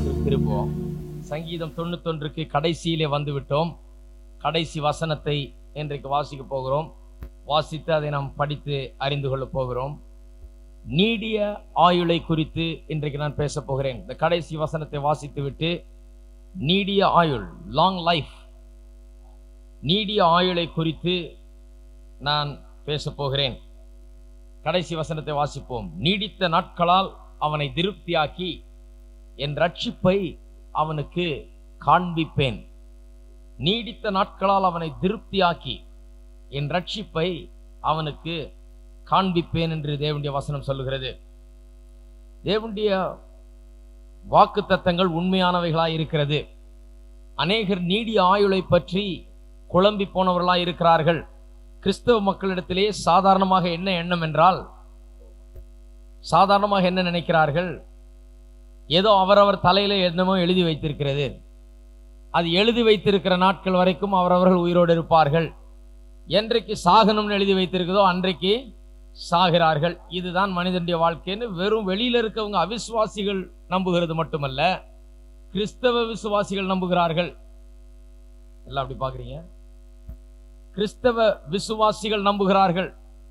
91 திரும்புவோம். சங்கீதம் 91க்கு கடைசியிலே வந்து விட்டோம். கடைசி வசனத்தை இன்றைக்கு வாசிக்க போகிறோம். வாசித்து அதை நாம் படித்து அறிந்து கொள்ள போகிறோம். நீடிய ஆயுளை குறித்து இன்றைக்கு நான் பேச போகிறேன். இந்த கடைசி வசனத்தை வாசித்து விட்டு நீடிய ஆயுள், லாங் லைஃப், நீடிய ஆயுளை குறித்து நான் பேச போகிறேன். கடைசி வசனத்தை வாசிப்போம். நீடித்த நாட்களால் அவனை திருப்தியாக்கி என் ரட்சிப்பை அவனுக்கு காண்பிப்பேன். நீடித்த நாட்களால் அவனை திருப்தியாக்கி என் ரட்சிப்பை அவனுக்கு காண்பிப்பேன் என்று தேவனுடைய வசனம் சொல்லுகிறது. தேவனுடைய வாக்குத்தத்தங்கள் உண்மையானவைகளாய் இருக்கிறது. அநேகர் நீடிய ஆயுளை பற்றி குழம்பி போனவர்களாய் இருக்கிறார்கள். கிறிஸ்தவ மக்களிடத்திலே சாதாரணமாக என்ன எண்ணம் என்றால், சாதாரணமாக என்ன நினைக்கிறார்கள், ஏதோ அவரவர் தலையில என்னமோ எழுதி வைத்திருக்கிறது, அது எழுதி வைத்திருக்கிற நாட்கள் வரைக்கும் அவரவர்கள் உயிரோடு இருப்பார்கள், என்றைக்கு சாகணும்னு எழுதி வைத்திருக்கிறதோ அன்றைக்கு சாகிறார்கள். இதுதான் மனிதனுடைய வாழ்க்கைன்னு வெறும் வெளியில இருக்கவங்க அவிசுவாசிகள் நம்புகிறது மட்டுமல்ல, கிறிஸ்தவ விசுவாசிகள் நம்புகிறார்கள். எல்லாம் அப்படி பாக்குறீங்க. கிறிஸ்தவ விசுவாசிகள் நம்புகிறார்கள்.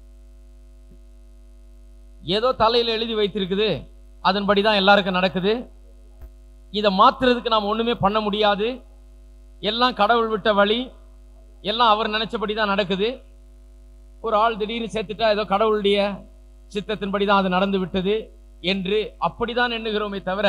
ஏதோ தலையில எழுதி வைத்திருக்குது, அதன்படிதான் எல்லாருக்கும் நடக்குது, இதை மாத்துறதுக்கு நாம் ஒண்ணுமே பண்ண முடியாது, எல்லாம் கடவுள் விட்ட வழி, எல்லாம் அவர் நினைச்சபடிதான் நடக்குது. ஒரு ஆள் திடீர்னு சேர்த்துட்டா ஏதோ கடவுளுடைய சித்தத்தின்படிதான் அது நடந்து விட்டது என்று அப்படிதான் எண்ணுகிறோமே தவிர,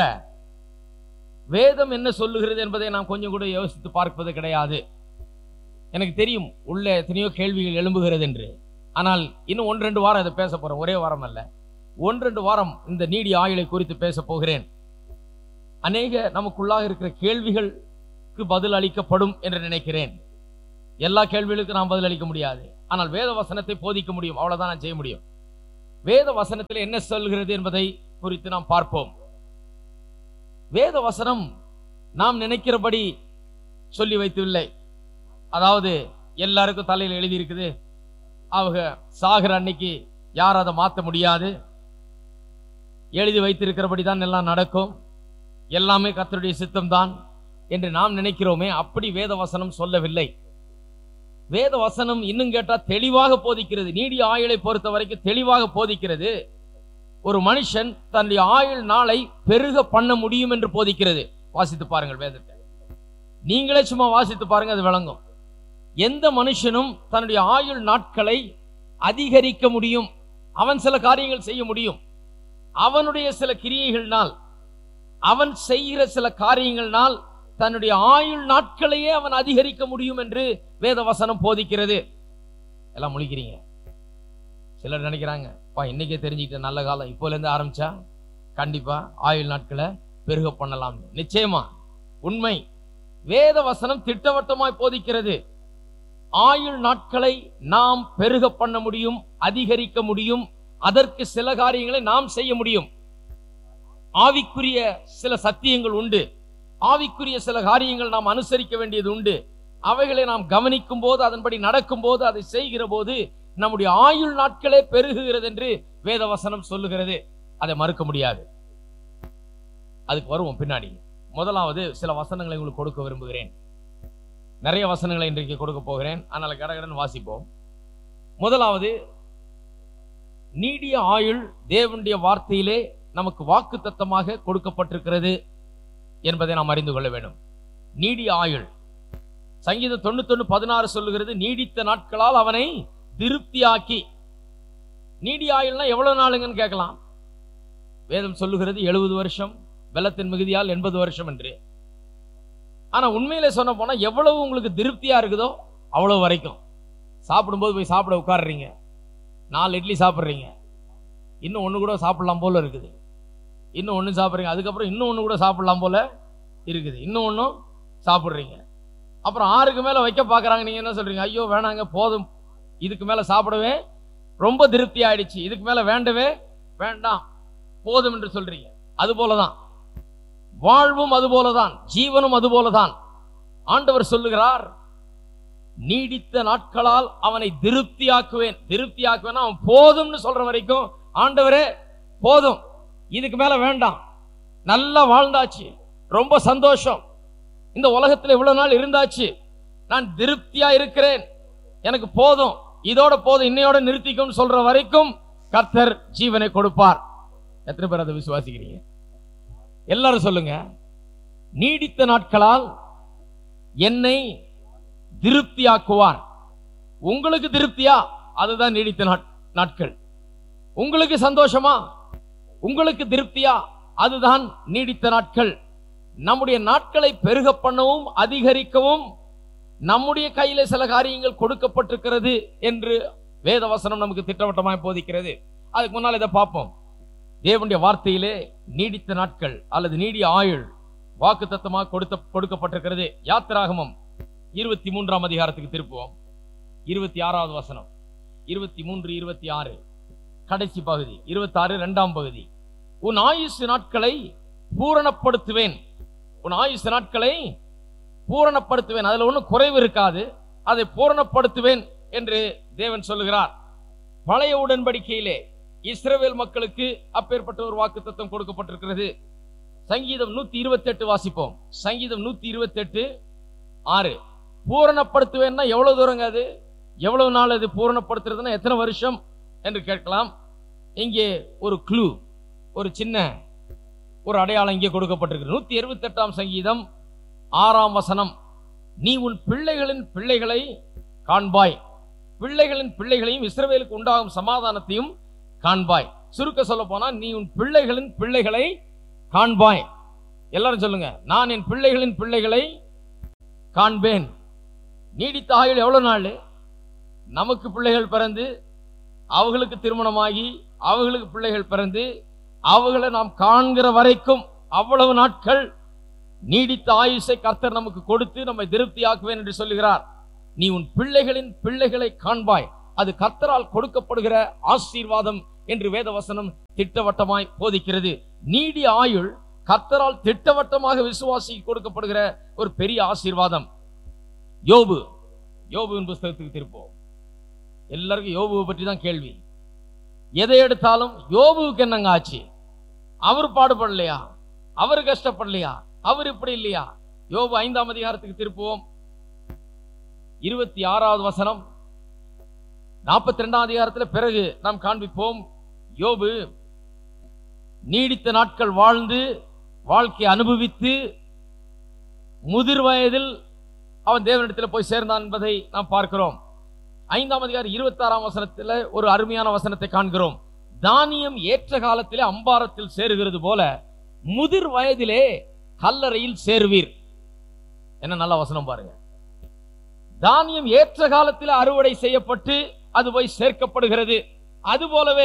வேதம் என்ன சொல்லுகிறது என்பதை நாம் கொஞ்சம் கூட யோசித்து பார்ப்பது கிடையாது. எனக்கு தெரியும் உள்ள எத்தனையோ கேள்விகள் எழும்புகிறது என்று. ஆனால் இன்னும் 1-2 வாரம் இதை பேச போறேன். ஒரே வாரம் அல்ல, 1-2 வாரம் இந்த நீடிய ஆயுளை குறித்து பேச போகிறேன். அநேக நமக்குள்ளாக இருக்கிற கேள்விகளுக்கு பதில் அளிக்கப்படும் என்று நினைக்கிறேன். எல்லா கேள்விகளுக்கும் நாம் பதில் அளிக்க முடியாது, ஆனால் வேத வசனத்தை போதிக்க முடியும். அவ்வளவுதான் நான் செய்ய முடியும். வேத வசனத்தில் என்ன சொல்கிறது என்பதை குறித்து நாம் பார்ப்போம். வேத வசனம் நாம் நினைக்கிறபடி சொல்லி வைத்துவில்லை. அதாவது எல்லாருக்கும் தலையில் எழுதி இருக்குது, அவங்க சாகிற அன்னைக்கு யார் அதை மாற்ற முடியாது, எழுதி வைத்திருக்கிறபடி தான் எல்லாம் நடக்கும், எல்லாமே கர்த்தருடைய சித்தம் தான் என்று நாம் நினைக்கிறோமே, அப்படி வேத வசனம் சொல்லவில்லை. வேத வசனம் இன்னும் கேட்டா தெளிவாக போதிக்கிறது. நீடிய ஆயுளை பொறுத்த வரைக்கும் தெளிவாக போதிக்கிறது. ஒரு மனுஷன் தன்னுடைய ஆயுள் நாளை பெருக பண்ண முடியும் என்று போதிக்கிறது. வாசித்து பாருங்கள் வேதத்தை, நீங்களே சும்மா வாசித்து பாருங்க, அது விளங்கும். எந்த மனுஷனும் தன்னுடைய ஆயுள் நாட்களை அதிகரிக்க முடியும், அவன் சில காரியங்கள் செய்ய முடியும், அவனுடைய சில கிரியைகள்னால், அவன் செய்கிற சில காரியங்கள்னால் தன்னுடைய ஆயுள் நாட்களையே அவன் அதிகரிக்க முடியும் என்று வேத வசனம் போதிக்கிறது. எல்லாம் முழிக்கிறீங்க. சிலர் நினைக்கிறாங்க, இன்னைக்கே தெரிஞ்சுக்கிட்ட நல்ல காலம், இப்போல இருந்து ஆரம்பிச்சா கண்டிப்பா ஆயுள் நாட்களை பெருக பண்ணலாம். நிச்சயமா உண்மை. வேத வசனம் திட்டவட்டமாய் போதிக்கிறது. ஆயுள் நாட்களை நாம் பெருக பண்ண முடியும், அதிகரிக்க முடியும். அதற்கு சில காரியங்களை நாம் செய்ய முடியும். ஆவிக்குரிய சில சத்தியங்கள் உண்டு, ஆவிக்குரிய சில காரியங்கள் நாம் அனுசரிக்க வேண்டியது உண்டு. அவைகளை நாம் கவனிக்கும் போது, அதன்படி நடக்கும் போது, அதை செய்கிற போது நம்முடைய ஆயுள் நாட்களே பெருகுகிறது என்று வேத வசனம் சொல்லுகிறது. அதை மறுக்க முடியாது. அதுக்கு வருவோம் பின்னாடி. முதலாவது சில வசனங்களை உங்களுக்கு கொடுக்க விரும்புகிறேன். நிறைய வசனங்களை இன்றைக்கு கொடுக்க போகிறேன், ஆனால் கடகடன் வாசிப்போம். முதலாவது, நீடிய ஆயுள் தேவனுடைய வார்த்தையிலே நமக்கு வாக்குத்தத்தமாக கொடுக்கப்பட்டிருக்கிறது என்பதை நாம் அறிந்து கொள்ள வேண்டும். நீடிய ஆயுள், சங்கீதம் 91:16 சொல்லுகிறது, நீடித்த நாட்களால் அவனை திருப்தியாக்கி. நீடிய ஆயுள்னா எவ்வளவு நாளுங்கன்னு கேட்கலாம். வேதம் சொல்லுகிறது 70 வருஷம், வெள்ளத்தின் மிகுதியால் 80 வருஷம் என்று. ஆனா உண்மையிலே சொன்ன போனா எவ்வளவு உங்களுக்கு திருப்தியா இருக்குதோ அவ்வளவு வரைக்கும். சாப்பிடும்போது போய் சாப்பிட உட்கார்றீங்க, 4 இட்லி சாப்பிட்றீங்க, இன்னும் 1 கூட சாப்பிடலாம் போல இருக்குது, இன்னும் 1 சாப்பிட்றீங்க, அதுக்கப்புறம் இன்னும் 1 கூட சாப்பிடலாம் போல இருக்குது, இன்னும் 1 சாப்பிட்றீங்க, அப்புறம் 6க்கு மேல வைக்க பாக்குறாங்க. நீங்க என்ன சொல்றீங்க? ஐயோ வேணாங்க, போதும், இதுக்கு மேல சாப்பிடவே ரொம்ப திருப்தி ஆயிடுச்சு, இதுக்கு மேல வேண்டவே வேண்டாம், போதும் என்று சொல்றீங்க. அது போலதான் வாழ்வும், அது போலதான் ஜீவனும், அது போலதான். ஆண்டவர் சொல்லுகிறார், நீடித்த நாட்களால் அவனை திருப்தியாக்குவேன். திருப்தியாக்குவேன் அவன் போதும்னு சொல்ற வரைக்கும், ஆண்டவரே போதும், இதுக்கு மேல வேண்டாம், நல்லா வாழ்ந்தாச்சு, ரொம்ப சந்தோஷம். இந்த உலகத்தில் இவ்வளவு நாள் இருந்தாச்சு, நான் திருப்தியா இருக்கிறேன், எனக்கு போதும், இதோட போதும், இன்னையோட நிறுத்திக்கும் சொல்ற வரைக்கும் கர்த்தர் ஜீவனை கொடுப்பார். எத்தனை பேர் அதை விசுவாசிக்கிறீங்க? எல்லாரும் சொல்லுங்க. நீடித்த நாட்களால் என்னை திருப்தியாக்குவார். உங்களுக்கு திருப்தியா? அதுதான் நீடித்த நாட்கள். உங்களுக்கு சந்தோஷமா? உங்களுக்கு திருப்தியா? அதுதான் நீடித்த நாட்கள். நம்முடைய நாட்களை பெருக பண்ணவும் அதிகரிக்கவும் நம்முடைய கையில சில காரியங்கள் கொடுக்கப்பட்டிருக்கிறது என்று வேதவசனம் நமக்கு திட்டவட்டமாய் போதிக்கிறது. அதுக்கு முன்னால் இதை பார்ப்போம். தேவனுடைய வார்த்தையிலே நீடித்த நாட்கள் அல்லது நீடிய ஆயுள் வாக்குத்தத்தமாக கொடுக்கப்பட்டிருக்கிறது. யாத்திராகமம் 23ஆம் அதிகாரத்துக்கு திருப்புவோம். 26வது வசனம், 23, 26 கடைசி பகுதி, 26 2ஆம் பகுதி. உன் ஆயுசு நாட்களை பூரணப்படுத்துவேன். உன் ஆயுசு நாட்களை பூரணப்படுத்துவேன். அதுல ஒன்றும் குறைவு இருக்காது, அதை பூரணப்படுத்துவேன் என்று தேவன் சொல்லுகிறார். பழைய உடன்படிக்கையிலே இஸ்ரவேல் மக்களுக்கு அப்பேற்பட்ட ஒரு வாக்குத்தத்தம் கொடுக்கப்பட்டிருக்கிறது. சங்கீதம் 128 வாசிப்போம். சங்கீதம் 128 6. பூரணப்படுத்துவேன்னா எவ்வளவு தூரங்க? அது எவ்வளவு நாள்? அது பூரணப்படுத்துறதுன்னா எத்தனை வருஷம் என்று கேட்கலாம். இங்கே ஒரு க்ளூ, ஒரு சின்ன ஒரு அடையாளம் இங்கே கொடுக்கப்பட்டிருக்கு. 128ஆம் சங்கீதம் 6ஆம் வசனம், நீ உன் பிள்ளைகளின் பிள்ளைகளை காண்பாய், பிள்ளைகளின் பிள்ளைகளையும் இஸ்ரவேலுக்கு உண்டாகும் சமாதானத்தையும் காண்பாய். சுருக்க சொல்ல போனா, நீ உன் பிள்ளைகளின் பிள்ளைகளை காண்பாய். எல்லாரும் சொல்லுங்க, நான் என் பிள்ளைகளின் பிள்ளைகளை காண்பேன். நீடித்த ஆயுள் எவ்வளவு நாள்? நமக்கு பிள்ளைகள் பிறந்து, அவர்களுக்கு திருமணமாகி, அவர்களுக்கு பிள்ளைகள் பிறந்து, அவர்களை நாம் காண்கிற வரைக்கும் அவ்வளவு நாட்கள் நீடித்த ஆயுசை கர்த்தர் நமக்கு கொடுத்து நம்மை திருப்தியாக்குவேன் என்று சொல்லுகிறார். நீ உன் பிள்ளைகளின் பிள்ளைகளை காண்பாய். அது கர்த்தரால் கொடுக்கப்படுகிற ஆசீர்வாதம் என்று வேதவசனம் திட்டவட்டமாய் போதிக்கிறது. நீடிய ஆயுள் கர்த்தரால் திட்டவட்டமாக விசுவாசி கொடுக்கப்படுகிற ஒரு பெரிய ஆசீர்வாதம். யோபுவின் புஸ்தகத்துக்கு திருப்போம். எல்லாருக்கும் யோபுவை பற்றி தான் கேள்வி. எதை எடுத்தாலும் யோபுவுக்கு என்னங்க ஆச்சு? அவர் பாடுபடலையா? அவர் கஷ்டப்படலையா? அவர் இப்படி இல்லையா? யோபு 5ஆம் அதிகாரத்துக்கு திருப்புவோம். 26வது வசனம், 42ஆம் அதிகாரத்தில் பிறகு நாம் காண்பிப்போம். யோபு நீடித்த நாட்கள் வாழ்ந்து வாழ்க்கை அனுபவித்து முதிர் வயதில் அவன் தேவனிடத்தில் போய் சேர்ந்தான் என்பதை நாம் பார்க்கிறோம். 5ஆம் அதிகாரம் 26ஆம் வசனத்தில் ஒரு அருமையான வசனத்தை காண்கிறோம். தானியம் ஏற்ற காலத்திலே அம்பாரத்தில் சேருகிறது போல முதிர் வயதிலே கல்லறையில் சேருவீர். என்ன நல்ல வசனம் பாருங்க. தானியம் ஏற்ற காலத்தில் அறுவடை செய்யப்பட்டு அது போய் சேர்க்கப்படுகிறது. அதுபோலவே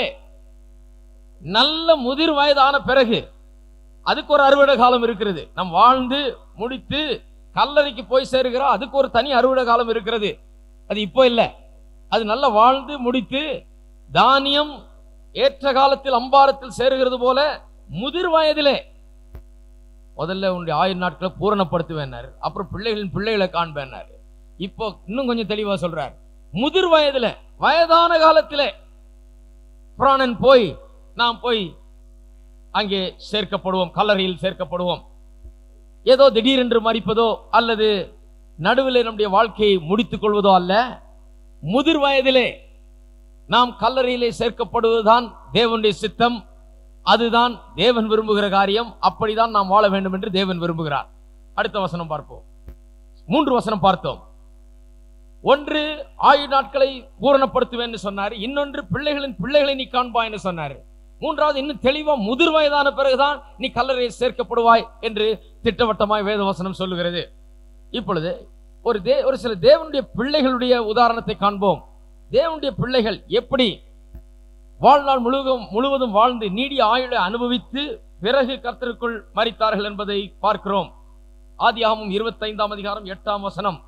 நல்ல முதிர் வயதான பிறகு அதுக்கு ஒரு அறுவடை காலம் இருக்கிறது. நம் வாழ்ந்து முடித்து கல்லறைக்கு போய் சேருகிறோம், அதுக்கு ஒரு தனி அறுவடை காலம் இருக்கிறது. அது இப்போ இல்லை, அது நல்ல வாழ்ந்து முடித்து தானியம் ஏற்ற காலத்தில் அம்பாரத்தில் சேருகிறது போல முதிர் வயதிலே முதல்ல உன்னுடைய ஆயுள் நாட்களை பூரணப்படுத்துவேன்னாரு. அப்புறம் பிள்ளைகளின் பிள்ளைகளை காண்பேன்னாரு. இப்போ இன்னும் கொஞ்சம் தெளிவா சொல்றார். முதிர் வயதிலே, வயதான காலத்திலே பிராணன் போய் நாம் போய் அங்கே சேர்க்கப்படுவோம், கல்லறையில் சேர்க்கப்படுவோம். ஏதோ திடீரென்று மரிப்பதோ அல்லது நடுவில் நம்முடைய வாழ்க்கையை முடித்துக் கொள்வதோ அல்ல. முதிர் வயதிலே நாம் கல்லறையிலே சேர்க்கப்படுவதுதான் தேவனுடைய சித்தம். அதுதான் தேவன் விரும்புகிற காரியம். அப்படிதான் நாம் வாழ வேண்டும் என்று தேவன் விரும்புகிறார். அடுத்த வசனம் பார்ப்போம். 3 வசனம் பார்த்தோம். ஒன்று ஆயுள் நாட்களை பூரணப்படுத்துவேன் சொன்னார். இன்னொன்று பிள்ளைகளின் பிள்ளைகளை நீ காண்பாய் என்று சொன்னார். மூன்றாவது இன்னும் தெளிவா முதிர் வயதான பிறகுதான் நீ கல்லறையை சேர்க்கப்படுவாய் என்று திட்டவட்டமாய் வேதவசனம் சொல்லுகிறது. இப்பொழுது ஒரு சில தேவனுடைய பிள்ளைகளுடைய உதாரணத்தை காண்போம். தேவனுடைய பிள்ளைகள் எப்படி வாழ்நாள் முழுவதும் வாழ்ந்து நீடிய ஆயுளை அனுபவித்து பிறகு கர்த்தருக்குள் மரித்தார்கள் என்பதை பார்க்கிறோம். ஆதியாகமம் 25ஆம் அதிகாரம் 8ஆம் வசனம்,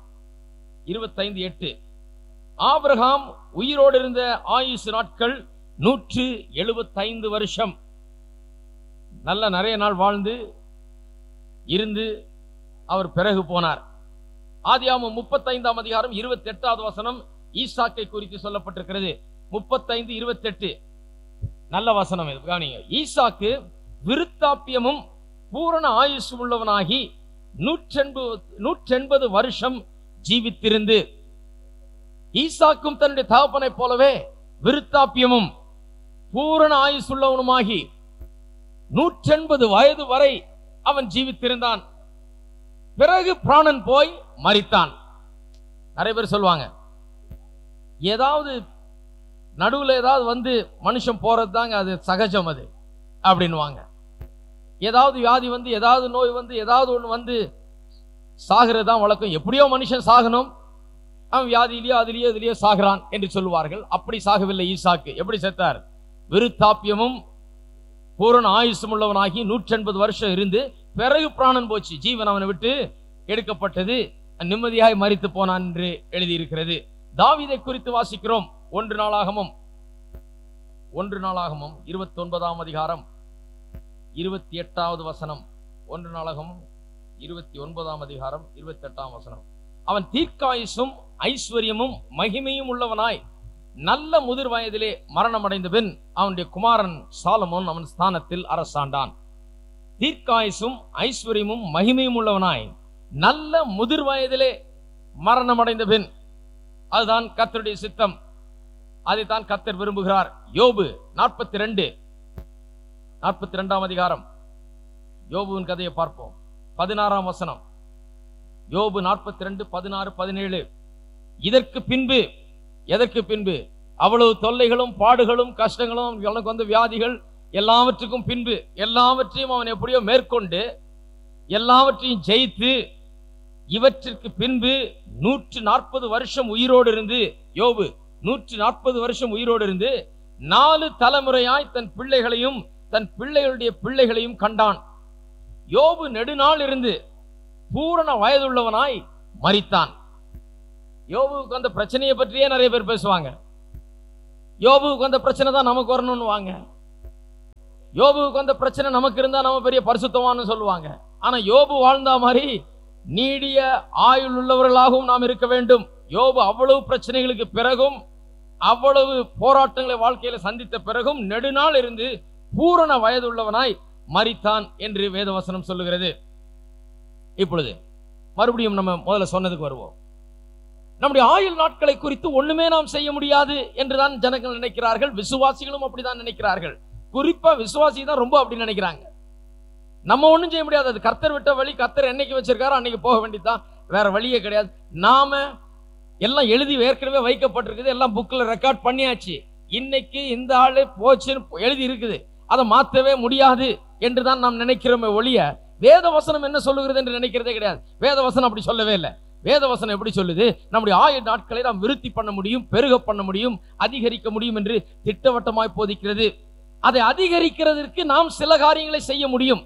25:8. ஆபிரகாம் உயிரோடு இருந்த ஆயுசு நாட்கள் 175 வருஷம். நல்ல நிறைய நாள் வாழ்ந்து இருந்து அவர் பிறகு போனார். ஆதியாகமம் 35ஆம் அதிகாரம் 28வது வசனம் ஈசாக்கை குறித்து சொல்லப்பட்டிருக்கிறது. 35:28 நல்ல வசனம். கவனிங்க. ஈசாக்கு விருத்தாப்பியமும் பூரண ஆயுசு உள்ளவனாகி 180 வருஷம் ஜீவித்திருந்து, ஈசாக்கும் தன்னுடைய தகப்பனை போலவே விருத்தாப்பியமும் பூரண ஆயுசுள்ளவனுமாகி 180 வயது வரை அவன் ஜீவித்திருந்தான். பிறகு பிராணன் போய் மரித்தான். நிறைய பேர் சொல்லுவாங்க, ஏதாவது நடுவில் ஏதாவது வந்து மனுஷன் போறது தாங்க அது சகஜம் அது அப்படின்வாங்க. ஏதாவது வியாதி வந்து, ஏதாவது நோய் வந்து, ஏதாவது ஒன்று வந்து சாகிறது தான் வழக்கம். எப்படியோ மனுஷன் சாகணும், அவன் வியாதியிலேயோ அதிலேயோ இதுலேயோ சாகிறான் என்று சொல்லுவார்கள். அப்படி சாகவில்லை ஈசாக்கு. எப்படி செத்தார்? விருத்தாப்பியமும் பூரண ஆயுசும் உள்ளவனாகி 180 வருஷம் இருந்து பிறகு பிராணன் போச்சு, ஜீவன் அவனை விட்டு எடுக்கப்பட்டது, நிம்மதியாய் மரித்து போனான் என்று எழுதியிருக்கிறது. தாவீதை குறித்து வாசிக்கிறோம். 1 நாளாகமம் 29ஆம் அதிகாரம் 28வது வசனம். 1 நாளாகமம் 29ஆம் அதிகாரம் 28ஆம் வசனம். அவன் தீர்க்காயுசும் ஐஸ்வர்யமும் மகிமையும் உள்ளவனாய் நல்ல முதிர் வயதிலே மரணம் அடைந்த பின் அவனுடைய குமாரன் சாலமோன் அவன் ஸ்தானத்தில் அரசாண்டான். தீர்க்காயுசும் ஐஸ்வர்யமும் மகிமையும் உள்ளவனாய் நல்ல முதிர் வயதிலே மரணம் அடைந்த பின், அதுதான் கர்த்தருடைய சித்தம், அதைத்தான் கர்த்தர் விரும்புகிறார். யோபு 42ஆம் அதிகாரம், யோபுவின் கதையை பார்ப்போம். 16ஆம் வசனம். யோபு 42, 16, 17. எதற்கு பின்பு அவ்வளவு தொல்லைகளும் பாடுகளும் கஷ்டங்களும் அவனுக்கு வந்த வியாதிகள் எல்லாவற்றுக்கும் பின்பு, எல்லாவற்றையும் அவன் எப்படியோ மேற்கொண்டு எல்லாவற்றையும் ஜெயித்து, இவற்றிற்கு பின்பு 140 வருஷம் உயிரோடு இருந்து, யோபு 140 வருஷம் உயிரோடு இருந்து 4 தலைமுறையாய் தன் பிள்ளைகளையும் தன் பிள்ளைகளுடைய பிள்ளைகளையும் கண்டான். யோபு நெடுநாள் இருந்து பூரண வயதுள்ளவனாய் மரித்தான். யோபுவுக்கு அந்த பிரச்சனையை பற்றியே நிறைய பேர் பேசுவாங்க. யோபுவுக்கு அந்த பிரச்சனை தான் நமக்கு வரணும்னு வாங்க. யோபுவுக்கு அந்த பிரச்சனை நமக்கு இருந்தா நம்ம பெரிய பரிசுத்தமானு சொல்லுவாங்க. ஆனா யோபு வாழ்ந்தா மாதிரி நீடிய ஆயுள் உள்ளவர்களாகவும் நாம் இருக்க வேண்டும். யோபு அவ்வளவு பிரச்சனைகளுக்கு பிறகும், அவ்வளவு போராட்டங்களை வாழ்க்கையில சந்தித்த பிறகும் நெடுநாள் இருந்து பூரண வயதுள்ளவனாய் மரித்தான் என்று வேதவசனம் சொல்லுகிறது. இப்பொழுது மறுபடியும் நம்ம முதல்ல சொன்னதுக்கு வருவோம். நம்முடைய ஆயுள் நாட்களை குறித்து ஒண்ணுமே நாம் செய்ய முடியாது என்றுதான் ஜனங்கள் நினைக்கிறார்கள். விசுவாசிகளும் அப்படிதான் நினைக்கிறார்கள். குறிப்பா விசுவாசி தான் ரொம்ப அப்படி நினைக்கிறாங்க. நம்ம ஒண்ணும் செய்ய முடியாது, அது கர்த்தர் விட்ட வழி. கர்த்தர் என்னைக்கு வச்சிருக்காரோ அன்னைக்கு போக வேண்டியதுதான், வேற வழியே கிடையாது. நாம எல்லாம் எழுதி ஏற்கனவே வைக்கப்பட்டிருக்குது, எல்லாம் புக்ல ரெக்கார்ட் பண்ணியாச்சு. இன்னைக்கு இந்த ஆளு போச்சுன்னு எழுதி இருக்குது, அதை மாற்றவே முடியாது என்றுதான் நாம் நினைக்கிறோமே ஒழிய வேதவசனம் என்ன சொல்லுகிறது என்று நினைக்கிறதே கிடையாது. வேதவசனம் அப்படி சொல்லவே இல்லை. வேதவசனம் எப்படி சொல்லுது? நம்முடைய ஆயுள் நாட்களை நாம் விருத்தி பண்ண முடியும், பெருக பண்ண முடியும், அதிகரிக்க முடியும் என்று திட்டவட்டமாய் போதிக்கிறது. அதை அதிகரிக்கிறதற்கு நாம் சில காரியங்களை செய்ய முடியும்.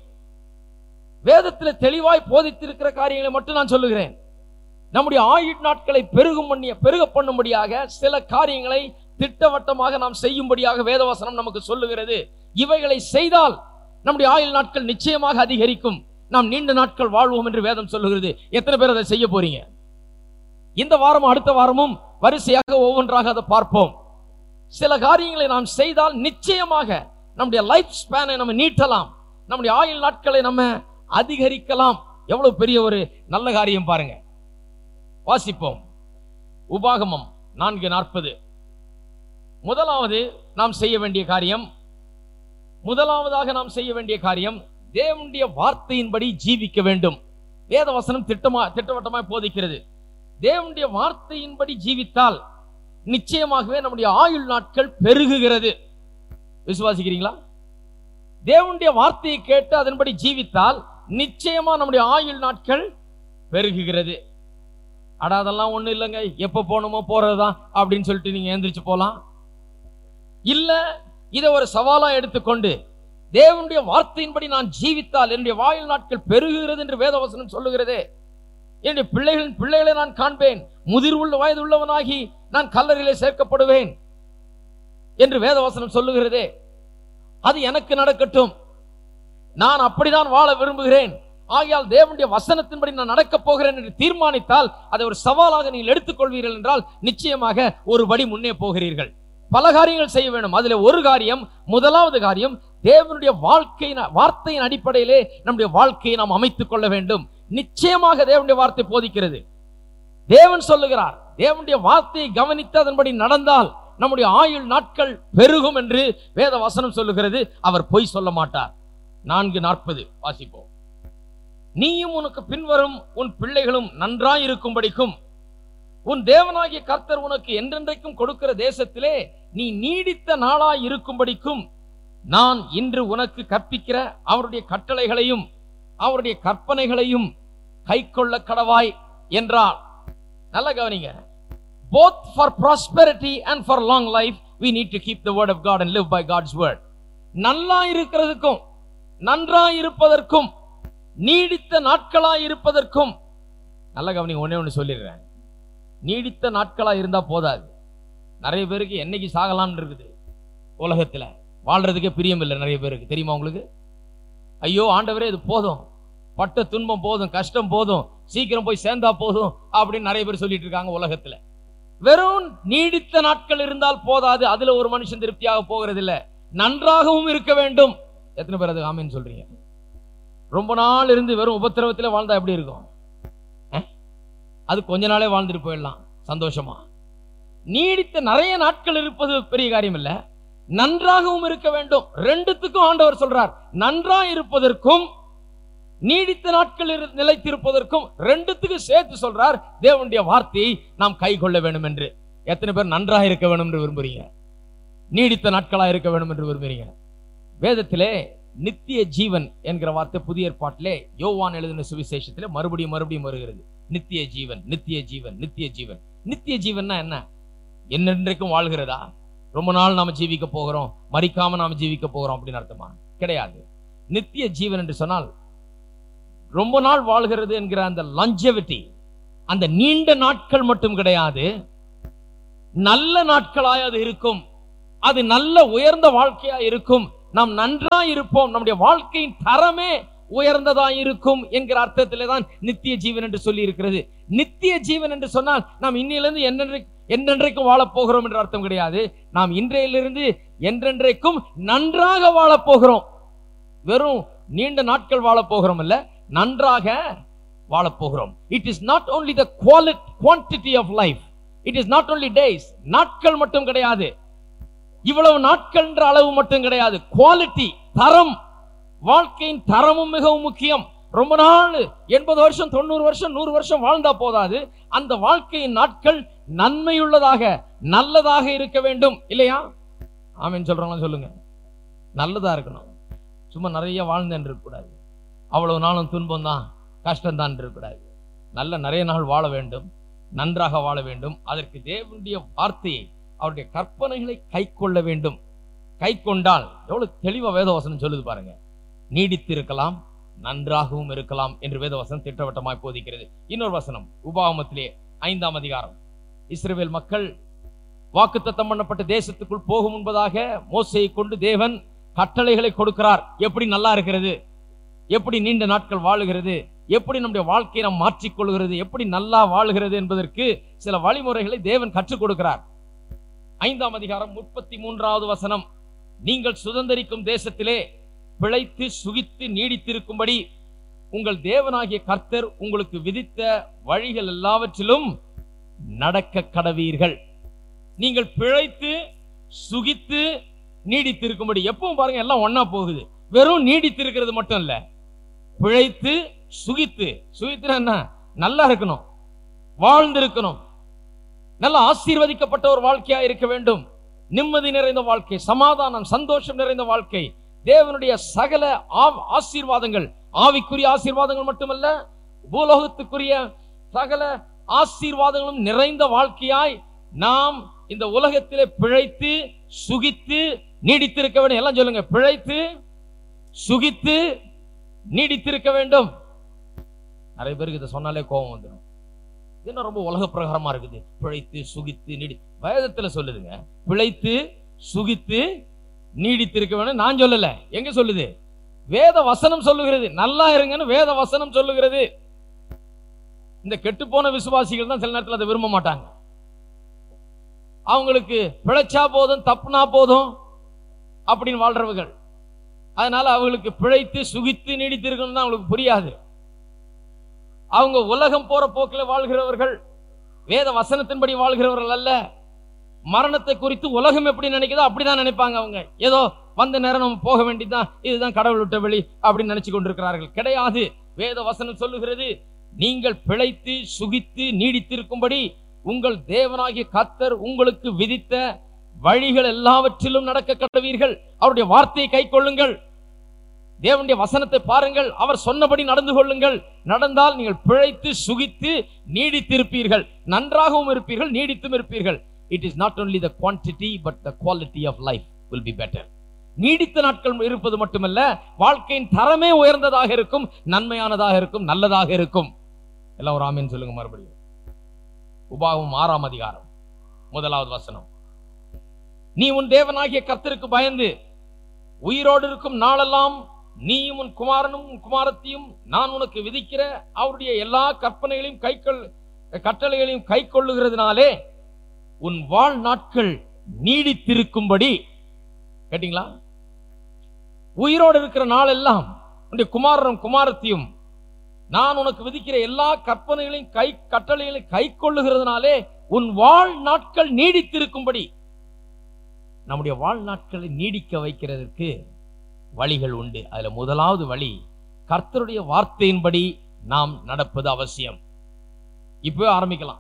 வேதத்தில் தெளிவாய் போதித்திருக்கிற காரியங்களை மட்டும் நான் சொல்லுகிறேன். நம்முடைய ஆயுள் நாட்களை பெருக பண்ணும்படியாக சில காரியங்களை திட்டவட்டமாக நாம் செய்யும்படியாக வேதவசனம் நமக்கு சொல்லுகிறது. இவைகளை செய்தால் நம்முடைய ஆயுள் நாட்கள் நிச்சயமாக அதிகரிக்கும், நாம் நீண்ட நாட்கள் வாழ்வோம் என்று வேதம் சொல்லுகிறது. எத்தனை பேர் அதை செய்ய போறீங்க? இந்த வாரமும் அடுத்த வாரமும் வரிசையாக ஒவ்வொன்றாக அதை பார்ப்போம். சில காரியங்களை நாம் செய்தால் நிச்சயமாக நம்முடைய லைஃப் ஸ்பேனை நம்ம நீட்டலாம், நம்முடைய ஆயுள் நாட்களை நம்ம அதிகரிக்கலாம். எவ்வளவு பெரிய ஒரு நல்ல காரியம் பாருங்க. வாசிப்போம். உபாகமம் 4:40. முதலாவதாக நாம் செய்ய வேண்டிய காரியம் தேவனுடைய வார்த்தையின்படி ஜீவிக்க வேண்டும். வேதவசனம் திட்டவட்டமாய் போதிக்கிறது. தேவனுடைய வார்த்தையின்படி ஜீவித்தால் நிச்சயமாகவே நம்முடைய ஆயுள் நாட்கள் பெருகுகிறது. விசுவாசிக்கிறீங்களா? தேவனுடைய வார்த்தையை கேட்டு அதன்படி ஜீவித்தால் நிச்சயமா நம்முடைய ஆயுள் நாட்கள் பெருகுகிறது. அதெல்லாம் ஒண்ணு இல்லைங்க, எப்ப போனோமோ போறதுதான் அப்படின்னு சொல்லிட்டு நீங்க எந்திரிச்சு போலாம். இல்ல, இதை ஒரு சவாலா எடுத்துக்கொண்டு தேவனுடைய வார்த்தையின்படி நான் ஜீவித்தால் என்னுடைய ஆயுள் நாட்கள் பெருகுகிறது என்று வேதவசனம் சொல்லுகிறதே. என்னுடைய பிள்ளைகளை நான் காண்பேன், முதிர்வுள்ள வயது உள்ளவனாகி நான் கல்லறையிலே சேர்க்கப்படுவேன் என்று வேதவசனம் சொல்லுகிறதே. அது எனக்கு நடக்கட்டும், நான் அப்படிதான் வாழ விரும்புகிறேன். ஆகையால் தேவனுடைய வசனத்தின்படி நான் நடக்கப் போகிறேன் என்று தீர்மானித்தால் அதை ஒரு சவாலாக நீங்கள் எடுத்துக்கொள்வீர்கள் என்றால் நிச்சயமாக ஒரு படி முன்னே போகிறீர்கள். பல காரியங்கள் செய்ய வேண்டும். அதில் ஒரு காரியம், முதலாவது காரியம் தேவனுடைய வார்த்தையின் அடிப்படையிலே நம்முடைய வாழ்க்கையை நாம் அமைத்துக் கொள்ள வேண்டும். நிச்சயமாக தேவனுடைய வார்த்தை போதிக்கிறது. தேவன் சொல்லுகிறார், தேவனுடைய வார்த்தையை கவனித்து அதன்படி நடந்தால் நம்முடைய ஆயுள் நாட்கள் பெருகும் என்று வேத வசனம் சொல்லுகிறது. அவர் பொய் சொல்ல மாட்டார். 4:40 வாசிப்போம். நீயும் உனக்கு பின்வரும் உன் பிள்ளைகளும் நன்றாய் இருக்கும்படிக்கும் உன் தேவனாகிய கர்த்தர் உனக்கு என்றென்றைக்கும் கொடுக்கிற தேசத்திலே நீ நீடித்த நாளாய் இருக்கும்படிக்கும் நான் இன்று உனக்கு கற்பிக்கிற அவருடைய கட்டளைகளையும் அவருடைய கற்பனைகளையும் கைக்கொள்ள கடவாய் என்றார். நல்ல கவனிங்க. Both for prosperity and for long life we need to keep the word of God and live by God's word. நல்லா இருக்கிறதுக்கும் நன்றாய் இருப்பதற்கும் நீடித்த நாட்களாய் இருப்பதற்கும், நல்ல கவனிங்க, ஒண்ணே சொல்லிடுறேன். நீடித்த நாட்களாய் இருந்தா போதாது. நிறைய பேருக்கு என்னைக்கு சாகலாம்னு இருக்குது. உலகத்துல வாழ்றதுக்கே பிரியம் இல்லை நிறைய பேருக்கு. தெரியுமா உங்களுக்கு? ஐயோ ஆண்டவரே இது போதும், பட்ட துன்பம் போதும், கஷ்டம் போதும், சீக்கிரம் போய் சேர்ந்தா போதும் அப்படின்னு நிறைய பேர் சொல்லிட்டு இருக்காங்க உலகத்துல. வெறும் நீடித்த நாட்கள் இருந்தால் போதாது. அதுல ஒரு மனுஷன் திருப்தியாக போகிறது இல்ல, நன்றாகவும் இருக்க வேண்டும். எத்தனை பேர் அது ஆமேன்னு சொல்றீங்க? ரொம்ப நாள் இருந்து வெறும் உபத்திரவத்துல வாழ்ந்தா எப்படி இருக்கும்? அது கொஞ்ச நாளே வாழ்ந்துட்டு போயிடலாம் சந்தோஷமா. நீடித்த நிறைய நாட்கள் இருப்பது பெரிய காரியம் இல்ல, நன்றாகவும் இருக்க வேண்டும். ரெண்டுத்துக்கும் ஆண்டவர் சொல்றார். நன்றா இருப்பதற்கும் நீடித்த நாட்கள் நிலைத்திருப்பதற்கும் ரெண்டுத்துக்கும் சேர்த்து சொல்றார். தேவனுடைய வார்த்தையை நாம் கை கொள்ள வேண்டும் என்று. எத்தனை பேர் நன்றாக இருக்க வேண்டும் என்று விரும்புறீங்க? நீடித்த நாட்களா இருக்க வேண்டும் என்று விரும்புறீங்க? வேதத்திலே நித்திய ஜீவன் என்கிற வார்த்தை புதிய ஏற்பாட்டிலே யோவான் எழுதின சுவிசேஷத்திலே மறுபடியும் வருகிறது. நித்திய ஜீவன், நித்திய ஜீவன், நித்திய ஜீவன். நித்திய ஜீவன்னா என்ன? என்னென்றைக்கும் வாழ்கிறதா? ரொம்ப நாள் நாம ஜீவிக்க போகிறோம், மரிக்காம நாம ஜீவிக்க போகிறோம் அப்படின்னு அர்த்தமா? கிடையாது. நித்திய ஜீவன் என்று சொன்னால் ரொம்ப நாள் வாழ்கிறது என்கிற அந்த longevity, அந்த நீண்ட நாட்கள் மட்டும் கிடையாது, நல்ல நாட்களாய் அது இருக்கும். அது நல்ல உயர்ந்த வாழ்க்கையா இருக்கும். நாம் நன்றாய் இருப்போம், நம்முடைய வாழ்க்கையின் தரமே உயர்ந்ததா இருக்கும் என்கிற அர்த்தத்திலே தான் நித்திய ஜீவன் என்று சொல்லி இருக்கிறது. நித்திய ஜீவன் என்று சொன்னால் நாம் இன்னிலிருந்து என்றென்றைக்கும் வாழப் போகிறோம் என்ற அர்த்தம் கிடையாது. நாம் இன்றையிலிருந்து என்றென்றைக்கும் நன்றாக வாழப் போகிறோம். வெறும் நீண்ட நாட்கள் வாழப் போகிறோம் அல்ல, நன்றாக வாழப் போகிறோம். It is not only the quantity of life, it is not only days. நாட்கள் மட்டும் கிடையாது, இவ்வளவு நாட்கள் என்ற அளவு மட்டும் கிடையாது, குவாலிட்டி, தரம். வாழ்க்கையின் தரமும் மிகவும் முக்கியம். ரொம்ப நாள் 80 வருஷம் 90 வருஷம் 100 வருஷம் வாழ்ந்தா போதாது. அந்த வாழ்க்கையின் நாட்கள் நன்மையுள்ளதாக நல்லதாக இருக்க வேண்டும் இல்லையா? ஆமென் சொல்றாங்களா? சொல்லுங்க. நல்லதா இருக்கணும். சும்மா நிறைய வாழ்ந்தேன் இருக்கக்கூடாது, அவ்வளவு நாளும் துன்பம் தான் கஷ்டம் தான் இருக்கக்கூடாது. நிறைய நாள் வாழ வேண்டும், நன்றாக வாழ வேண்டும். அதற்கு தேவனுடைய வார்த்தையை அவருடைய கற்பனைகளை கை கொள்ள வேண்டும். கை கொண்டால் எவ்வளவு தெளிவா வேதவசனம் சொல்லுது பாருங்க. நீடித்து இருக்கலாம், நன்றாகவும் இருக்கலாம் என்று வேதவசனம் திட்டவட்டமாய் போதிக்கிறது. இன்னொரு வசனம் உபாகமத்திலே 5ஆம் அதிகாரம். இஸ்ரவேல் மக்கள் வாக்குத்தத்தம் பண்ணப்பட்ட தேசத்துக்குள் போகும் முன்பதாக மோசேயை கொண்டு தேவன் கட்டளைகளை கொடுக்கிறார். எப்படி நல்லா இருக்கிறது, எப்படி நீண்ட நாட்கள் வாழுகிறது, எப்படி நம்முடைய வாழ்க்கையை நாம் மாற்றிக்கொள்கிறது, எப்படி நல்லா வாழுகிறது என்பதற்கு சில வழிமுறைகளை தேவன் கற்றுக் கொடுக்கிறார். 5ஆம் அதிகாரம் 33வது வசனம். நீங்கள் சுதந்தரிக்கும் தேசத்திலே பிழைத்து சுகித்து நீடித்திருக்கும்படி உங்கள் தேவனாகிய கர்த்தர் உங்களுக்கு விதித்த வழிகள் எல்லாவற்றிலும் நடக்க கடவீர்கள். நீங்கள் பிழைத்து சுகித்து நீடித்திருக்கும்படி. எப்பவும் பாருங்க, எல்லாம் ஒன்னா போகுது. வெறும் நீடித்திருக்கிறது மட்டும் இல்ல, பிழைத்து சுகித்து. சுகித்துனா என்ன? நல்லா இருக்கணும், வாழ்ந்திருக்கணும், நல்ல ஆசீர்வதிக்கப்பட்ட ஒரு வாழ்க்கையா இருக்க வேண்டும். நிம்மதி நிறைந்த வாழ்க்கை, சமாதானம், சந்தோஷம் நிறைந்த வாழ்க்கை, தேவனுடைய சகல ஆசீர்வாதங்கள், ஆவிக்குரிய ஆசீர்வாதங்கள் மட்டுமல்ல, பூலோகத்துக்குரிய சகல ஆசீர்வாதங்களும் நிறைந்த வாழ்க்கையாய் நாம் இந்த உலகத்திலே பிழைத்து சுகித்து நீடித்திருக்க வேண்டும். எல்லாம் சொல்லுங்க, பிழைத்து சுகித்து நீடித்திருக்க வேண்டும். நிறைய பேருக்கு இதை சொன்னாலே கோபம் வந்துடும். இது ரொம்ப உலக பிரகாரமா இருக்குது. பிழைத்து சுகித்து நீடி, வேதத்துல சொல்லுதுங்க, பிழைத்து சுகித்து நீடித்திருக்க வேண்டும். நான் சொல்லல, எங்க சொல்லுது? வேத வசனம் சொல்லுகிறது. நல்லா இருங்கன்னு வேத வசனம் சொல்லுகிறது. இந்த கெட்டு போன விசுவாசிகள் தான் சில நேரத்தில் அதை விரும்ப மாட்டாங்க. அவங்களுக்கு பிழைச்சா போதும், தப்புனா போதும் அப்படின்னு வாழ்றவர்கள். அதனால அவங்களுக்கு பிழைத்து சுகித்து நீடித்திருக்கணும் தான் அவங்களுக்கு புரியாது. அவங்க உலகம் போற போக்கில் வாழ்கிறவர்கள், வேத வசனத்தின்படி வாழ்கிறவர்கள் அல்ல. மரணத்தை குறித்து உலகம் எப்படி நினைக்குதோ அப்படிதான் நினைப்பாங்க. அவங்க ஏதோ வந்த நேரம் நம்ம போக வேண்டியதுதான், இதுதான் கடவுள் விட்ட வழி அப்படின்னு நினைச்சு கொண்டிருக்கிறார்கள். கிடையாது. வேத வசனம் சொல்லுகிறது, நீங்கள் பிழைத்து சுகித்து நீடித்திருக்கும்படி உங்கள் தேவனாகிய கர்த்தர் உங்களுக்கு விதித்த வழிகள் எல்லாவற்றிலும் நடக்க கடவீர்கள். அவருடைய வார்த்தையை கை கொள்ளுங்கள், தேவனுடைய வசனத்தை பாருங்கள், அவர் சொன்னபடி நடந்து கொள்ளுங்கள். நடந்தால் நீங்கள் பிழைத்து சுகித்து நீடித்திருப்பீர்கள், நன்றாகவும் இருப்பீர்கள், நீடித்தும் இருப்பீர்கள். It is not only the quantity but the quality of life will be better. நீடித்த நாட்கள் இருப்பது மட்டுமல்ல, வாழ்க்கையின் தரமே உயர்ந்ததாக இருக்கும், நன்மையானதாக இருக்கும், நல்லதாக இருக்கும். எல்லாம் ஒரு ஆமீன் சொல்லுங்க. மறுபடியும் உபாகமம் 6ஆம் அதிகாரம் 1வது வசனம். நீ உன் தேவனாகிய கர்த்தருக்கு பயந்து உயிரோடு இருக்கும் நாளெல்லாம் நீயும் உன் குமாரனும் உன் குமாரத்தையும் நான் உனக்கு விதிக்கிற அவருடைய எல்லா கற்பனைகளையும் கட்டளைகளையும் கை கொள்ளுகிறதுனாலே உன் வாழ் நாட்கள் நீடித்திருக்கும்படி. கேட்டீங்களா? உயிரோடு இருக்கிற நாளெல்லாம் உன்னுடைய குமாரனும் குமாரத்தையும் நான் உனக்கு விதிக்கிற எல்லா கற்பனைகளையும் கட்டளைகளையும் கை கொள்ளுகிறதுனாலே உன் வாழ் நாட்கள் நீடித்திருக்கும்படி. நம்முடைய வாழ்நாட்களை நீடிக்க வைக்கிறதற்கு வழிகள் உண்டு. அதுல முதலாவது வழி, கர்த்தருடைய வார்த்தையின்படி நாம் நடப்பது அவசியம். இப்போ ஆரம்பிக்கலாம்.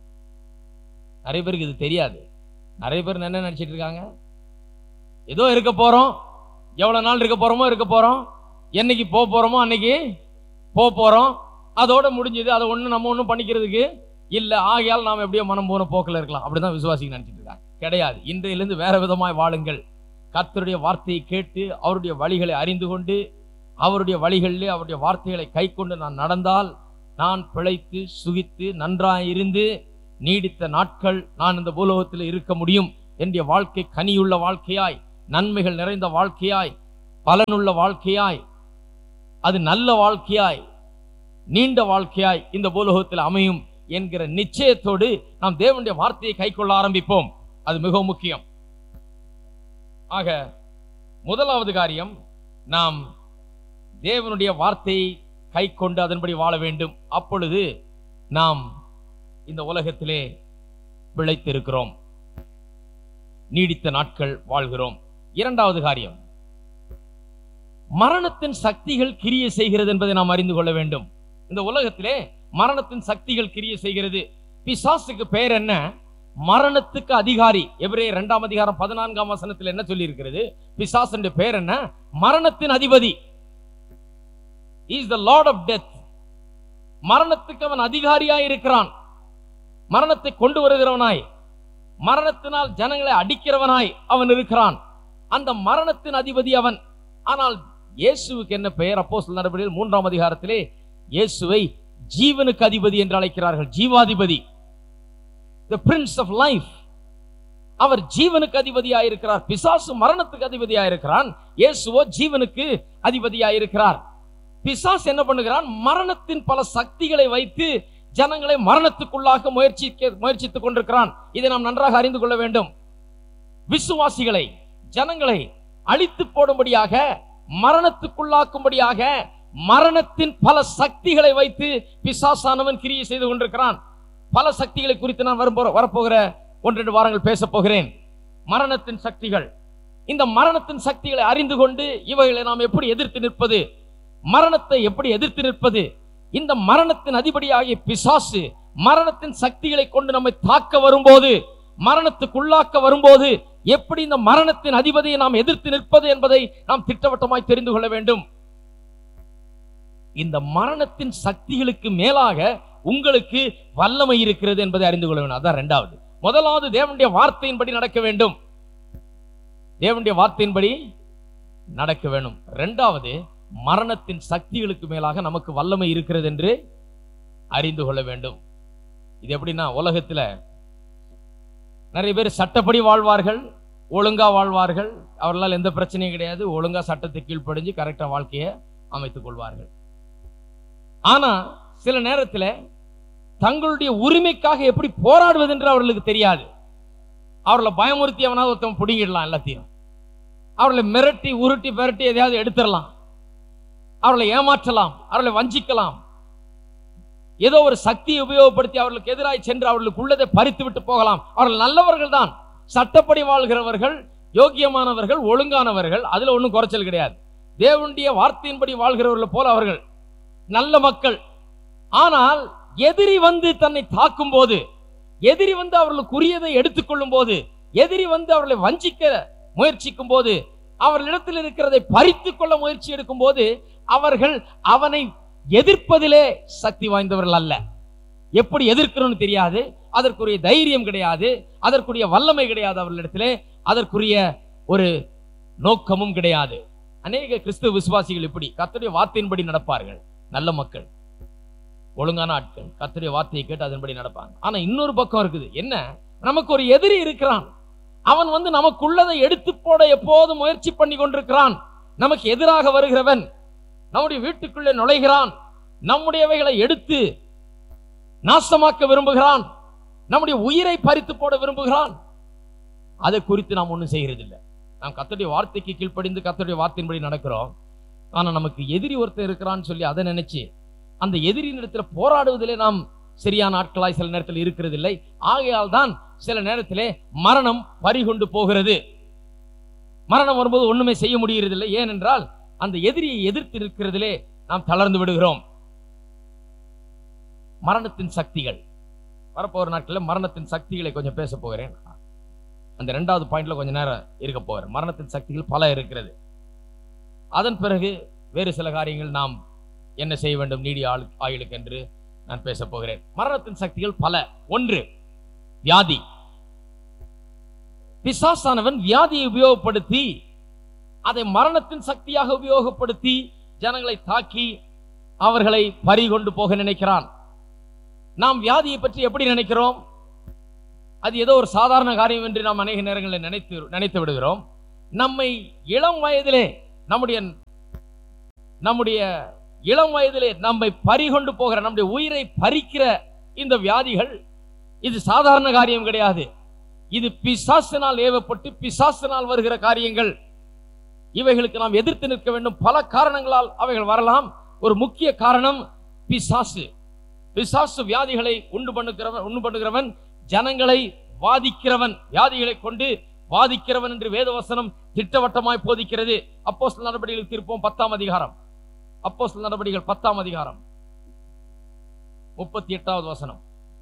நிறைய பேருக்கு இது தெரியாது. நிறைய பேர் என்ன நினைச்சிட்டு இருக்காங்க, ஏதோ இருக்க போறோம், எவ்வளவு நாள் இருக்க போறோமோ இருக்க போறோம், என்னைக்கு போக போறோமோ அன்னைக்கு போக போறோம், அதோட முடிஞ்சது, அதை ஒண்ணு நம்ம ஒண்ணும் பண்ணிக்கிறதுக்கு இல்ல, ஆகையால் நாம் எப்படியோ மனம் போன போக்கில் இருக்கலாம். அப்படிதான் விசுவாசிகள் நினைச்சிட்டு இருக்காங்க. கிடையாது. இன்றையிலிருந்து வேற விதமாய் வாழுங்கள். கர்த்தருடைய வார்த்தையை கேட்டு அவருடைய வழிகளை அறிந்து கொண்டு அவருடைய வழிகளிலே அவருடைய வார்த்தைகளை கை கொண்டு நான் நடந்தால் நான் பிழைத்து சுகித்து நன்றாயிருந்து நீடித்த நாட்கள் நான் இந்த பூலோகத்தில் இருக்க முடியும். என்னுடைய வாழ்க்கை கனியுள்ள வாழ்க்கையாய், நன்மைகள் நிறைந்த வாழ்க்கையாய், பலனுள்ள வாழ்க்கையாய், அது நல்ல வாழ்க்கையாய், நீண்ட வாழ்க்கையாய் இந்த பூலோகத்தில் அமையும் என்கிற நிச்சயத்தோடு நாம் தேவனுடைய வார்த்தையை கை கொள்ள ஆரம்பிப்போம். அது மிகவும் முக்கியம். ஆக முதலாவது காரியம், நாம் தேவனுடைய வார்த்தையை கை கொண்டு அதன்படி வாழ வேண்டும். அப்பொழுது நாம் இந்த உலகத்திலே பிழைத்திருக்கிறோம், நீடித்த நாட்கள் வாழ்கிறோம். இரண்டாவது காரியம், மரணத்தின் சக்திகள் கிரியை செய்கிறது என்பதை நாம் அறிந்து கொள்ள வேண்டும். இந்த உலகத்திலே மரணத்தின் சக்திகள் கிரியை செய்கிறது. பிசாசுக்கு பெயர் என்ன? மரணத்துக்கு அதிகாரி. எபிரேயர் 2ஆம் அதிகாரம் 14ஆம் வசனத்தில் என்ன சொல்லி இருக்கிறது? பிசாசு பெயர் என்ன? மரணத்தின் அதிபதி. He is the Lord of death. மரணத்துக்கு அவன் அதிகாரியாய் இருக்கிறான். மரணத்தை கொண்டு வருகிறவனாய், மரணத்தினால் ஜனங்களை அடிக்கிறவனாய் அவன் இருக்கிறான். அந்த மரணத்தின் அதிபதி அவன். ஆனால் இயேசுவுக்கு என்ன பெயர்? அப்போஸ்தலர் நடபடிகள் 3ஆம் அதிகாரத்திலே இயேசுவை ஜீவனுக்கு அதிபதி என்று அழைக்கிறார்கள். ஜீவாதிபதி, the prince of life. அவர் ஜீவனுக்கு அதிபதியாயிருக்கிறார். பிசாசு மரணத்துக்கு அதிபதியாயிருக்கிறான், இயேசுவோ ஜீவனுக்கு அதிபதியாயிருக்கிறார். பிசாசு என்ன பண்ணுகிறான்? மரணத்தின் பல சக்திகளை வைத்து ஜனங்களை மரணத்துக்குள்ளாக முயற்சித்துக் கொண்டிருக்கிறான். இதை நாம் நன்றாக அறிந்து கொள்ள வேண்டும். விசுவாசிகளை, ஜனங்களை அழித்து போடும்படியாக, மரணத்துக்குள்ளாக்கும்படியாக மரணத்தின் பல சக்திகளை வைத்து பிசாசானவன் கிரியை செய்து கொண்டிருக்கிறான். பல சக்திகளை குறித்து நான் வரப்போகிற 1-2 வாரங்கள் பேச போகிறேன். மரணத்தின் சக்திகள். இந்த மரணத்தின் சக்திகளை அறிந்து கொண்டு இவைகளை நாம் எப்படி எதிர்த்து நிற்பது, மரணத்தை எப்படி எதிர்த்து நிற்பது, இந்த மரணத்தின் அதிபதியாகிய பிசாசு மரணத்தின் சக்திகளை கொண்டு நம்மை தாக்க வரும்போது, மரணத்துக்குள்ளாக்க வரும்போது எப்படி இந்த மரணத்தின் அதிபதியை நாம் எதிர்த்து நிற்பது என்பதை நாம் திட்டவட்டமாய் தெரிந்து கொள்ள வேண்டும். இந்த மரணத்தின் சக்திகளுக்கு மேலாக உங்களுக்கு வல்லமை இருக்கிறது என்பதை அறிந்து கொள்ள வேண்டும். அதான் இரண்டாவது. முதலாவது, தேவனுடைய வார்த்தையின்படி நடக்க வேண்டும். தேவனுடைய வார்த்தையின்படி நடக்க வேண்டும். இரண்டாவது, மரணத்தின் சக்திகளுக்கு மேலாக நமக்கு வல்லமை இருக்கிறது என்று அறிந்து கொள்ள வேண்டும். இது எப்படின்னா, உலகத்தில் நிறைய பேர் சட்டப்படி வாழ்வார்கள், ஒழுங்கா வாழ்வார்கள், அவர்களால் எந்த பிரச்சனையும் கிடையாது, ஒழுங்கா சட்டத்தை கீழ்ப்படிஞ்சு கரெக்டா வாழ்க்கையை அமைத்துக் கொள்வார்கள். ஆனா சில நேரத்தில் தங்களுடைய உரிமைக்காக எப்படி போராடுவது என்று அவர்களுக்கு தெரியாது. அவர்களை பயமுறுத்தி அவனாவது ஒருத்தன் பிடிங்கிடலாம் எல்லாத்தையும். அவர்களை மிரட்டி உருட்டி பெரட்டி எதையாவது எடுத்துடலாம், அவர்களை ஏமாற்றலாம், அவர்களை வஞ்சிக்கலாம், ஏதோ ஒரு சக்தியை உபயோகப்படுத்தி அவர்களுக்கு எதிராக சென்று அவர்களுக்கு உள்ளதை பறித்து விட்டு போகலாம். அவர்கள் நல்லவர்கள் தான், சட்டப்படி வாழ்கிறவர்கள், யோக்கியமானவர்கள், ஒழுங்கானவர்கள், அதுல ஒன்றும் குறைச்சல் கிடையாது. தேவனுடைய வார்த்தையின்படி வாழ்கிறவர்கள் போல அவர்கள் நல்ல மக்கள். ஆனால் எதிரி வந்து தன்னை தாக்கும் போது, எதிரி வந்து அவர்களுக்குரியதை எடுத்துக்கொள்ளும் போது, எதிரி வந்து அவர்களை வஞ்சிக்க முயற்சிக்கும் போது, அவர்களிடத்தில் இருக்கிறதை பறித்துக் கொள்ள முயற்சி எடுக்கும் போது, அவர்கள் அவனை எதிர்ப்பதிலே சக்தி வாய்ந்தவர்கள் அல்ல. எப்படி எதிர்க்கணும்னு தெரியாது, அதற்குரிய தைரியம் கிடையாது, அதற்குரிய வல்லமை கிடையாது அவர்களிடத்திலே, அதற்குரிய ஒரு நோக்கமும் கிடையாது. அநேக கிறிஸ்துவ விசுவாசிகள் இப்படி கர்த்தருடைய வார்த்தையின்படி நடப்பார்கள், நல்ல மக்கள், ஒழுங்கான ஆட்கள், கர்த்தருடைய வார்த்தையை கேட்டு அதன்படி நடப்பாங்க. ஆனா இன்னொரு பக்கம் இருக்குது, என்ன, நமக்கு ஒரு எதிரி இருக்கிறான், அவன் வந்து நமக்குள்ளதை எடுத்து போட எப்போதும் முயற்சி பண்ணி கொண்டிருக்கிறான். நமக்கு எதிராக வருகிறவன் நம்முடைய வீட்டுக்குள்ளே நுழைகிறான், நம்முடையவைகளை எடுத்து நாசமாக்க விரும்புகிறான், நம்முடைய உயிரை பறித்து போட விரும்புகிறான். அதை குறித்து நாம் ஒன்றும் செய்கிறது இல்லை. நாம் கர்த்தருடைய வார்த்தைக்கு கீழ்ப்படிந்து கர்த்தருடைய வார்த்தையின்படி நடக்கிறோம். ஆனா நமக்கு எதிரி ஒருத்தர் இருக்கிறான்னு சொல்லி அதை நினைச்சு அந்த எதிரியின் இடத்துல போராடுவதிலே நாம் சரியான ஆட்களாய் சில நேரத்தில் இருக்கிறது இல்லை. ஆகையால் தான் சில நேரத்திலே மரணம் பறிகொண்டு போகிறது. மரணம் வரும்போது ஒண்ணுமே செய்ய முடியறதில்லை. ஏனென்றால் அந்த எதிரியை எதிர்த்து இருக்கிறதிலே நாம் தளர்ந்து விடுகிறோம். மரணத்தின் சக்திகள் வரப்போற நாட்களில் மரணத்தின் சக்திகளை கொஞ்சம் பேச போகிறேன். அந்த 2வது பாயிண்ட்ல கொஞ்சம் நேரம் இருக்க போகிறேன். மரணத்தின் சக்திகள் பல இருக்கிறது. அதன் பிறகு வேறு சில காரியங்கள் நாம் என்ன செய்ய வேண்டும் நீடிய ஆயுளுக்கு என்று நான் பேச போகிறேன். மரணத்தின் சக்திகள் பல. 1, வியாதி. பிசாசானவன் வியாதியை உபயோகப்படுத்தி அதை மரணத்தின் சக்தியாக உபயோகப்படுத்தி ஜனங்களை தாக்கி அவர்களை பறிகொண்டு போக நினைக்கிறான். நாம் வியாதியை பற்றி எப்படி நினைக்கிறோம்? அது ஏதோ ஒரு சாதாரண காரியம் என்று நாம் அநேக நேரங்களில் நினைத்து விடுகிறோம். நம்மை இளம் வயதிலே நம்முடைய இளம் வயதிலே நம்மை பறிகொண்டு போகிற, நம்முடைய உயிரை பறிக்கிற இந்த வியாதிகள் இது சாதாரண காரியம் கிடையாது. இது பிசாசினால் ஏவப்பட்டு பிசாசினால் வருகிற காரியங்கள். இவைகளுக்கு நாம் எதிர்த்து நிற்க வேண்டும். பல காரணங்களால் அவைகள் வரலாம். ஒரு முக்கிய காரணம் பிசாசு. பிசாசு வியாதிகளை உண்டு பண்ணுகிறவன், ஜனங்களை வாதிக்கிறவன், வியாதிகளை கொண்டு வாதிக்கிறவன் என்று வேதவசனம் திட்டவட்டமாய் போதிக்கிறது. அப்போஸ்தலர் நடபடிகள் திருப்போம் 10ஆம் அதிகாரம், அப்போஸ்தலர் நடபடிகள் 10ஆம் அதிகாரம் 38வது வசனம்.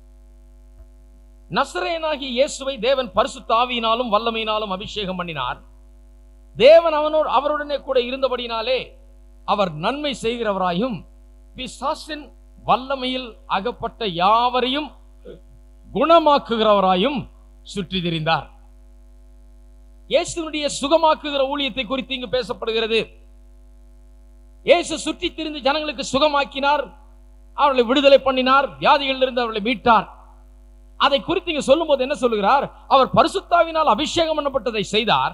நசரேயனாகிய இயேசுவை தேவன் பரிசுத்த ஆவியினாலும் வல்லமையினாலும் அபிஷேகம் பண்ணினார். தேவன் அவருடனே கூட இருந்தபடினாலே அவர் நன்மை செய்கிறவராயும் பிசாசின் வல்லமையில் அகப்பட்ட யாவரையும் குணமாக்குகிறவராயும் சுற்றி திரிந்தார். இயேசுவினுடைய சுகமாக்குகிற ஊழியத்தை குறித்து இங்கு பேசப்படுகிறது. இயேசு சுற்றி திரிந்து ஜனங்களுக்கு சுகமாக்கினார், அவர்களை விடுதலை பண்ணினார், வியாதிகளிலிருந்து அவர்களை மீட்டார். அதை குறித்து இங்கு சொல்லும் போது என்ன சொல்லுகிறார்? அவர் பரிசுத்தாவினால் அபிஷேகம் பண்ணப்பட்டதை செய்தார்,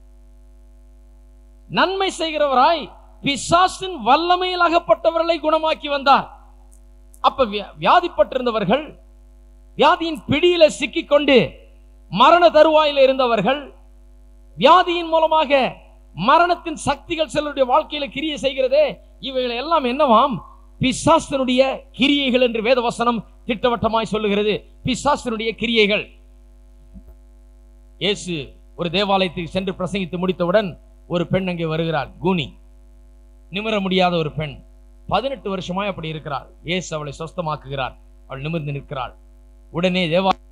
நன்மை செய்கிறவராய் பிசாசின் வல்லமையில் அகப்பட்டவர்களை குணமாக்கி வந்தார். அப்ப வியாதிப்பட்டிருந்தவர்கள், வியாதியின் பிடியில சிக்கிக்கொண்டு மரண தருவாயில இருந்தவர்கள், வியாதியின் மூலமாக மரணத்தின் சக்திகள் சிலருடைய வாழ்க்கையில கிரியை செய்கிறதே, இவைகள் எல்லாம் என்னவாம்? பிசாசினுடைய கிரியைகள் என்று வேதவசனம் திட்டவட்டமாய் சொல்லுகிறது. பிசாசினுடைய கிரியைகள். இயேசு ஒரு தேவாலயத்துக்கு சென்று பிரசங்கித்து முடித்தவுடன் ஒரு பெண் அங்கே வருகிறாள். கூனி, நிமிர முடியாத ஒரு பெண், 18 வருஷமாய் அப்படி இருக்கிறாள். இயேசு அவளை சொஸ்தமாக்குகிறார். அவள் நிமிர்ந்து நிற்கிறாள். உடனே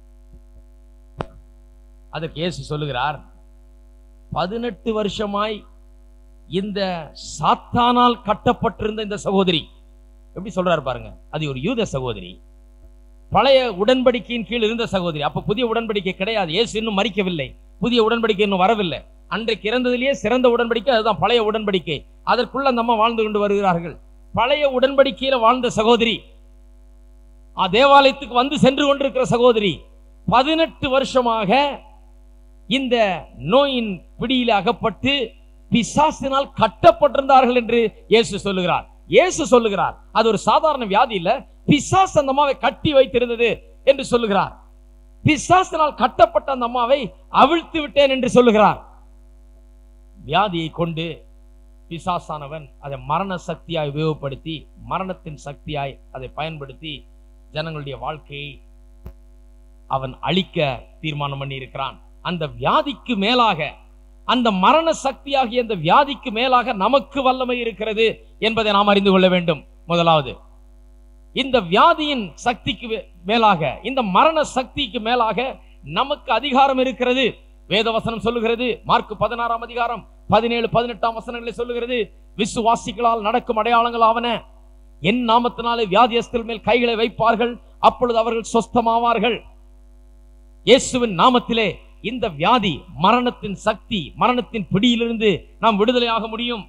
அதற்கு இயேசு சொல்லுகிறார், 18 வருஷமாய் இந்த சாத்தானால் கட்டப்பட்டிருந்த இந்த சகோதரி, எப்படி சொல்றாரு பாருங்க, அது ஒரு யூத சகோதரி, பழைய உடன்படிக்கையின் கீழ் இருந்த சகோதரி. அப்ப புதிய உடன்படிக்கை கிடையாது. இயேசு இன்னும் மரிக்கவில்லை, புதிய உடன்படிக்கை இன்னும் வரவில்லை. அன்றைக்கு இறந்ததிலேயே சிறந்த உடன்படிக்கை அதுதான் பழைய உடன்படிக்கை. அதற்குள்ள அந்த அம்மா வாழ்ந்து கொண்டு வருகிறார்கள். பழைய உடன்படிக்கையில வாழ்ந்த சகோதரி, தேவாலயத்துக்கு வந்து சென்று கொண்டிருக்கிற சகோதரி, 18 வருஷமாக இந்த நோயின் பிடியில அகப்பட்டு பிசாசினால் கட்டப்பட்டிருந்தார்கள் என்று இயேசு சொல்லுகிறார். இயேசு சொல்லுகிறார் அது ஒரு சாதாரண வியாதி இல்ல, பிசாசு அந்த அம்மாவை கட்டி வைத்திருந்தது என்று சொல்லுகிறார். பிசாசினால் கட்டப்பட்ட அந்த அம்மாவை அவிழ்த்து விட்டேன் என்று சொல்லுகிறார். வியாதியை கொண்டு பிசாசானவன் அதை மரண சக்தியாய் உபயோகப்படுத்தி, மரணத்தின் சக்தியாய் அதை பயன்படுத்தி ஜனங்களுடைய வாழ்க்கையை அவன் அழிக்க தீர்மானம் பண்ணி இருக்கிறான். அந்த வியாதிக்கு மேலாக, அந்த மரண சக்தியாகிய அந்த வியாதிக்கு மேலாக நமக்கு வல்லமை இருக்கிறது என்பதை நாம் அறிந்து கொள்ள வேண்டும். முதலாவது, இந்த வியாதியின் சக்திக்கு மேலாக, இந்த மரண சக்திக்கு மேலாக நமக்கு அதிகாரம் இருக்கிறது. வேதவசனம் சொல்லுகிறது, மார்க் 16ஆம் அதிகாரம் 17, 18 வசனங்களை சொல்லுகிறது, விசுவாசிகளால் நடக்கும் அடையாளங்கள் ஆவன, என் நாமத்தினாலே வியாதியஸ்தர் மேல் கைகளை வைப்பார்கள், அப்பொழுது அவர்கள் சொஸ்தமாவார்கள். இயேசுவின் நாமத்திலே இந்த வியாதி, மரணத்தின் சக்தி, மரணத்தின் பிடியிலிருந்து நாம் விடுதலையாக முடியும்.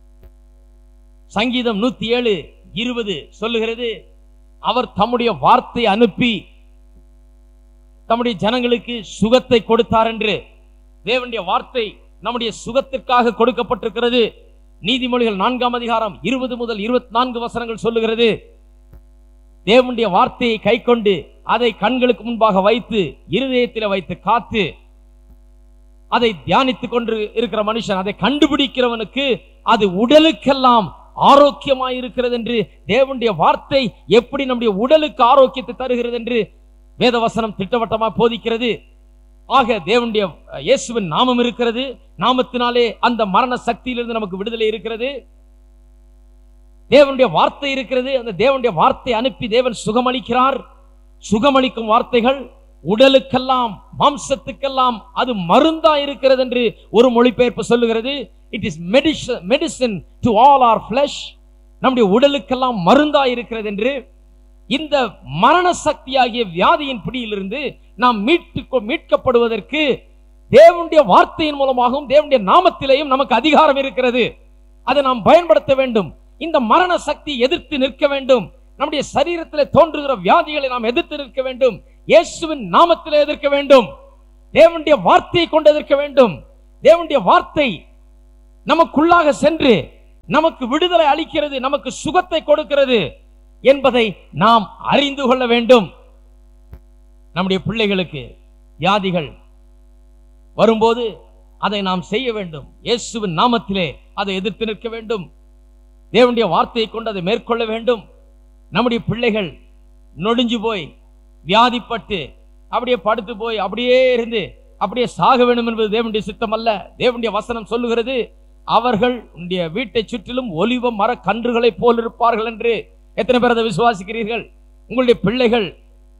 சங்கீதம் 107:20 சொல்லுகிறது, அவர் தம்முடைய வார்த்தை அனுப்பி தம்முடைய ஜனங்களுக்கு சுகத்தை கொடுத்தார் என்று. தேவனுடைய வார்த்தை நம்முடைய சுகத்திற்காக கொடுக்கப்பட்டிருக்கிறது. நீதிமொழிகள் 4ஆம் அதிகாரம் 20 முதல் 24 வசனங்கள் சொல்லுகிறது, தேவனுடைய வார்த்தையை கை கொண்டு அதை கண்களுக்கு முன்பாக வைத்து இருதயத்தில் வைத்து காத்து அதை தியானித்துக் கொண்டு இருக்கிற மனுஷன், அதை கண்டுபிடிக்கிறவனுக்கு அது உடலுக்கெல்லாம் ஆரோக்கியமாய் இருக்கிறது என்று. தேவனுடைய வார்த்தை எப்படி நம்முடைய உடலுக்கு ஆரோக்கியத்தை தருகிறது என்று வேதவசனம் திட்டவட்டமாக போதிக்கிறது. ஆக தேவனுடைய இயேசுவின் நாமம் இருக்கிறது, நாமத்தினாலே அந்த மரண சக்தியிலிருந்து நமக்கு விடுதலை இருக்கிறது. தேவனுடைய வார்த்தை இருக்கிறது, அந்த தேவனுடைய வார்த்தை அனுப்பி தேவன் சுகமளிக்கிறார். சுகமளிக்கும் வார்த்தைகள் உடலுக்கெல்லாம், மாம்சத்துக்கெல்லாம் அது மருந்தா இருக்கிறது என்று ஒரு மொழிபெயர்ப்பு சொல்லுகிறது. It is medicine to all our flesh. நம்முடைய உடலுக்கெல்லாம் மருந்தா இருக்கிறது என்று. இந்த மரண சக்தியாகிய வியாதியின் பிடியிலிருந்து நாம் மீட்கப்படுவதற்கு தேவனுடைய வார்த்தையின் மூலமாகவும் தேவனுடைய நாமத்திலேயும் நமக்கு அதிகாரம் இருக்கிறது. அதை நாம் பயன்படுத்த வேண்டும். இந்த மரண சக்தி எதிர்த்து நிற்க வேண்டும். நம்முடைய சரீரத்தில் தோன்றுகிற வியாதிகளை நாம் எதிர்த்து நிற்க வேண்டும். இயேசுவின் நாமத்தில் எதிர்க்க வேண்டும். தேவனுடைய வார்த்தையை கொண்டு எதிர்க்க வேண்டும். தேவனுடைய வார்த்தை நமக்குள்ளாக சென்று நமக்கு விடுதலை அளிக்கிறது, நமக்கு சுகத்தை கொடுக்கிறது என்பதை நாம் அறிந்து கொள்ள வேண்டும். நம்முடைய பிள்ளைகளுக்கு வியாதிகள் வரும்போது அதை நாம் செய்ய வேண்டும். இயேசுவின் நாமத்திலே அதை எதிர்த்து நிற்க வேண்டும். தேவனுடைய வார்த்தையை கொண்டு அதை மேற்கொள்ள வேண்டும். நம்முடைய பிள்ளைகள் நொடிஞ்சு போய் வியாதிப்பட்டு அப்படியே படுத்து போய் அப்படியே இருந்து அப்படியே சாக வேண்டும் என்பது தேவனுடைய சித்தம் அல்ல. தேவனுடைய வசனம் சொல்லுகிறது, அவர்கள் உன்னுடைய வீட்டை சுற்றிலும் ஒலிவ மர கன்றுகளை போல் இருப்பார்கள் என்று. எத்தனை பேர் அதை விசுவாசிக்கிறீர்கள்? உங்களுடைய பிள்ளைகள்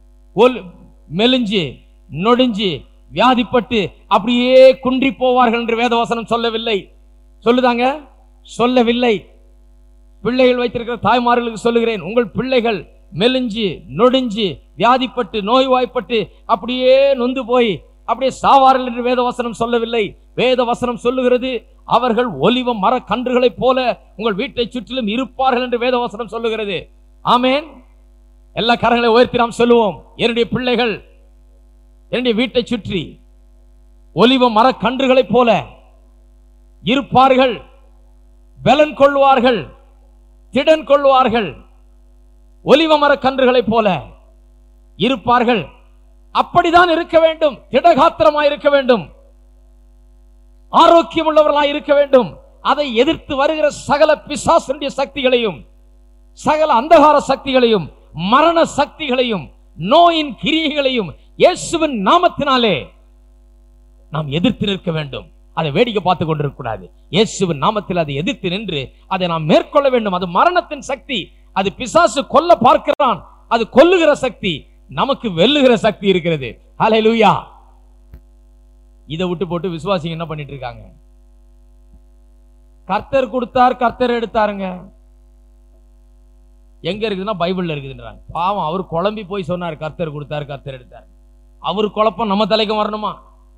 மெலிஞ்சு நொடிஞ்சு வியாதிப்பட்டு அப்படியே குன்றி போவார்கள் என்று வேதவசனம் சொல்லவில்லை. சொல்லுதாங்க? சொல்லவில்லை. பிள்ளைகள் வைத்திருக்கிற தாய்மார்களுக்கு சொல்லுகிறேன், உங்கள் பிள்ளைகள் மெலிஞ்சு நொடிஞ்சு வியாதிப்பட்டு நோய்வாய்ப்பட்டு அப்படியே நொந்து போய் அப்படியே சாவார்கள் என்று வேதவசனம் சொல்லவில்லை. வேதவசனம் சொல்லுகிறது, அவர்கள் ஒலிவ மர கன்றுகளை போல உங்கள் வீட்டை சுற்றிலும் இருப்பார்கள் என்று வேதவசனம் சொல்லுகிறது. ஆமேன். எல்லா கரங்களை உயர்த்தி நாம் சொல்லுவோம், என்னுடைய பிள்ளைகள் என்னுடைய வீட்டை சுற்றி ஒலிவ மர கன்றுகளை போல இருப்பார்கள், பலன் கொள்வார்கள், திடன் கொள்வார்கள், ஒலிவ மர கன்றுகளை போல இருப்பார்கள். அப்படிதான் இருக்க வேண்டும். திடகாத்திரமாய் இருக்க வேண்டும், ஆரோக்கியம் உள்ளவர்களாய் இருக்க வேண்டும். அதை எதிர்த்து வருகிற சகல பிசாசுடைய சக்திகளையும், சகல அந்தகார சக்திகளையும், மரண சக்திகளையும், நோயின் கிரியைகளையும் இயேசுவின் நாமத்தினாலே நாம் எதிர்த்து நிற்க வேண்டும். அதை வேடிக்கை பார்த்து கொண்டிருக்க கூடாது. இயேசுவின் நாமத்தில் அதை எதிர்த்து நின்று அதை நாம் மேற்கொள்ள வேண்டும். அது மரணத்தின் சக்தி. அது பிசாசு கொல்ல பார்க்கிறான், அது கொல்லுகிற சக்தி. நமக்கு வெல்லுகிற சக்தி இருக்கிறது. ஹல்லேலூயா. இதை விட்டு போட்டு விசுவாசிங்க என்ன பண்ணிட்டு இருக்காங்க? கர்த்தர் கொடுத்தார், கர்த்தர் எடுத்தாருங்க. எங்க இருக்குதுன்னா பைபிள்ல இருக்குதுன்றாங்க. பாவம், அவர் குழம்பி போய் சொன்னார், கர்த்தர் கொடுத்தார், கர்த்தர் எடுத்தார். அவர் குழப்பம் நம்ம தலைக்கு வரணுமா?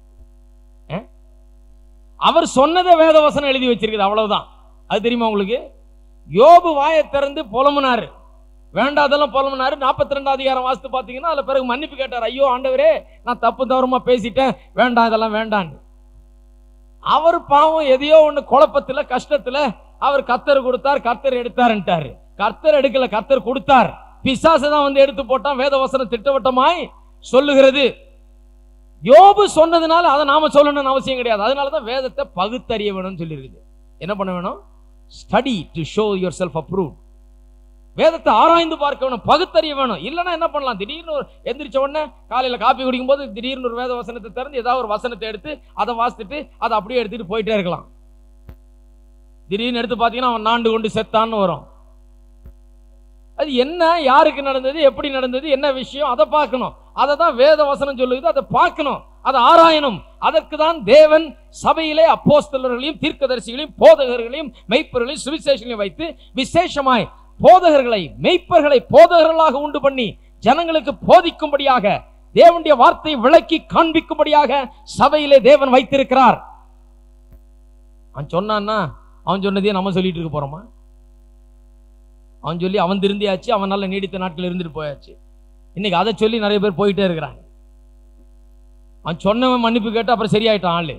அவர் சொன்னதை வேதவசனம் எழுதி வச்சிருக்குது, அவ்வளவுதான். அது தெரியுமா உங்களுக்கு? யோபு வாயை திறந்து புலம்புனாரு, வேண்டாதெல்லாம் புலம்புனாரு. 42 அதிகாரம் வாசித்து பாத்தீங்கன்னா அதுல பிறகு மன்னிப்பு கேட்டார். ஐயோ ஆண்டவரே, நான் தப்பு தவறுமா பேசிட்டேன், வேண்டாம், இதெல்லாம் வேண்டாம். அவர் பாவம் எதையோ ஒண்ணு குழப்பத்துல கஷ்டத்துல அவர் கர்த்தர் கொடுத்தார், கர்த்தர் எடுத்தாருன்ட்டாரு. கர்த்தர் எடுக்கல, கர்த்தர் கொடுத்தார். பிசாசு தான் வந்து எடுத்து போட்டான். வேதவசனம் திட்டவட்டமாய் சொல்லுகிறது. யோபு சொன்னதுனால அதை நாம சொல்லணும்னு அவசியம் கிடையாது. அதனாலதான் வேதத்தை பகுத்தறிய வேணும்னு சொல்லி இருக்குது. என்ன பண்ண வேணும்? Study to show your self approved. வேதத்தை ஆராய்ந்து பார்க்க வேணும், பகுத்தறிய வேணும். இல்லைன்னா என்ன பண்ணலாம்? திடீர்னு எந்திரிச்ச உடனே காலையில காப்பி குடிக்கும் போது திடீர்னு ஒரு வேத வசனத்தை திறந்து ஏதாவது ஒரு வசனத்தை எடுத்து அதை வாசித்துட்டு அதை அப்படியே எடுத்துட்டு போயிட்டே இருக்கலாம். திடீர்னு எடுத்து பார்த்தீங்கன்னா அவன் நாண்டு கொண்டு செத்தான்னு வரும். அது என்ன, யாருக்கு நடந்தது, எப்படி நடந்தது, என்ன விஷயம், அதை பார்க்கணும். அதை தான் வேத வசனம் சொல்லுது. அதை பார்க்கணும், அதை ஆராயணும். அதற்கு தான் தேவன் சபையிலே அப்போஸ்தலர்களையும் தீர்க்கதரிசிகளையும் போதகர்களையும் மெய்ப்பர்களையும் சுவிசேஷங்களையும் வைத்து விசேஷமாய் போதகர்களை மெய்ப்பர்களை போதகர்களாக உண்டு பண்ணி ஜனங்களுக்கு போதிக்கும்படியாக தேவனுடைய வார்த்தையை விளக்கி காண்பிக்கும்படியாக சபையிலே தேவன் வைத்திருக்கிறார். அவன் சொன்னான்னா அவன் சொன்னதையே நம்ம சொல்லிட்டு இருக்க போறோமா? அவன் சொல்லி அவன் திருந்தியாச்சு, அவன் நல்ல நீடித்த நாட்கள் இருந்துட்டு போயாச்சு. இன்னைக்கு அதை சொல்லி நிறைய பேர் போயிட்டே இருக்கிறாங்க. அவன் சொன்னவன் மன்னிப்பு கேட்டு அப்புறம் சரியாயிட்டான் ஆளு.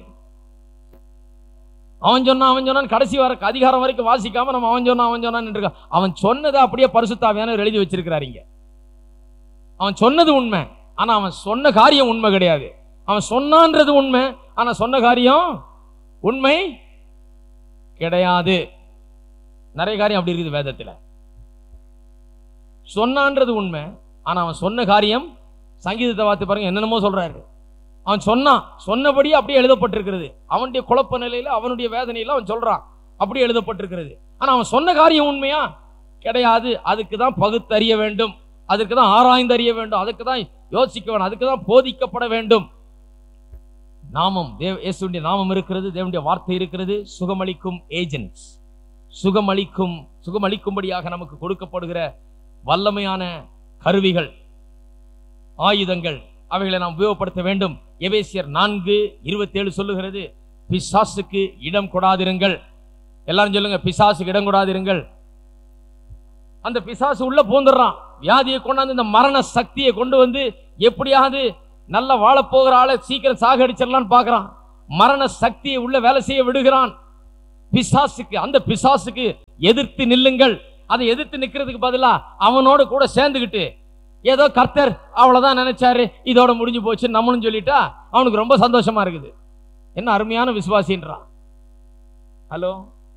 அவன் சொன்னான் கடைசி வர அதிகாரம் வரைக்கும் வாசிக்காம நம்ம அவன் சொன்னான். அவன் சொன்னதை அப்படியே பரிசுத்த ஆவியானவர் எழுதி வச்சிருக்கிறார். இங்க அவன் சொன்னது உண்மை, ஆனா அவன் சொன்ன காரியம் உண்மை கிடையாது. அவன் சொன்னான்றது உண்மை, ஆனா சொன்ன காரியம் உண்மை கிடையாது. நிறைய காரியம் அப்படி இருக்குது வேதத்தில். சொன்னான்றது உண்மை, ஆனா அவன் சொன்ன காரியம், சங்கீதத்தை வார்த்தை பாருங்க, என்னென்னமோ சொல்றாரு. அவன் சொன்னபடி அப்படியே எழுதப்பட்டிருக்கிறது. அவனுடைய குழப்ப நிலையில அவனுடைய வேதனையில அவன் சொல்றான், அப்படியே எழுதப்பட்டிருக்கிறது. ஆனா அவன் சொன்ன காரியம் உண்மையா கிடையாது. அதுக்கு தான் பகுத்தறிய வேண்டும், அதுக்கு தான் ஆராய்ந்து அறிய வேண்டும், அதுக்கு தான் யோசிக்க வேண்டும், அதுக்கு தான் போதிக்கப்பட வேண்டும். நாமம் இயேசுவின் நாமம் இருக்கிறது, தேவனுடைய வார்த்தை இருக்கிறது. சுகமளிக்கும் ஏஜென்ட்ஸ், சுகமளிக்கும்படியாக நமக்கு கொடுக்கப்படுகிற வல்லமையான கருவிகள், ஆயுதங்கள், அவைகளை நாம் உபயோகப்படுத்த வேண்டும். எபேசியர் 4:27 சொல்லுகிறது, பிசாசுக்கு இடம் கொடாதிருங்கள். எல்லாரும் சொல்லுங்க, பிசாசுக்கு இடம் கொடாதிருங்கள். அந்த பிசாசு உள்ள பூந்துடுறான், வியாதியை கொண்டாந்து இந்த மரண சக்தியை கொண்டு வந்து எப்படியாவது நல்ல வாழப்போகிற ஆளை சீக்கிரம் சாகடிச்சிடலான்னு பார்க்கறான். மரண சக்தியை உள்ள வேலை செய்ய விடுகிறான் பிசாசுக்கு. அந்த பிசாசுக்கு எதிர்த்து நில்லுங்கள். அதை எதிர்த்து நிக்கிறதுக்கு பதிலா அவனோட கூட சேர்ந்துக்கிட்டு ஏதோ கர்த்தர் அவ்வளவுதான் நினைச்சாரு, இதோட முடிஞ்சு போச்சு நம்மளும் சொல்லிட்டா அவனுக்கு ரொம்ப சந்தோஷமா இருக்குது. என்ன அருமையான விசுவாசின்றான். ஹலோ,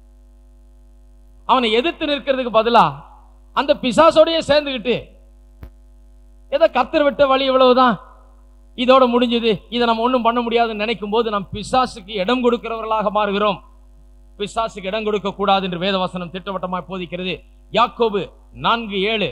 அவனை எதிர்த்து நிற்கிறதுக்கு பதிலா அந்த பிசாசோடய சேர்ந்துக்கிட்டு ஏதோ கர்த்தர் விட்ட வழி இவ்வளவுதான், இதோட முடிஞ்சது, இதை நம்ம ஒன்றும் பண்ண முடியாதுன்னு நினைக்கும் போது நாம் பிசாசுக்கு இடம் கொடுக்கிறவர்களாக மாறுகிறோம். பிசாசுக்கு இடம் கொடுக்க கூடாது என்று வேதவசனம் திட்டவட்டமாக போதிக்கிறது. யாக்கோபு 4:7,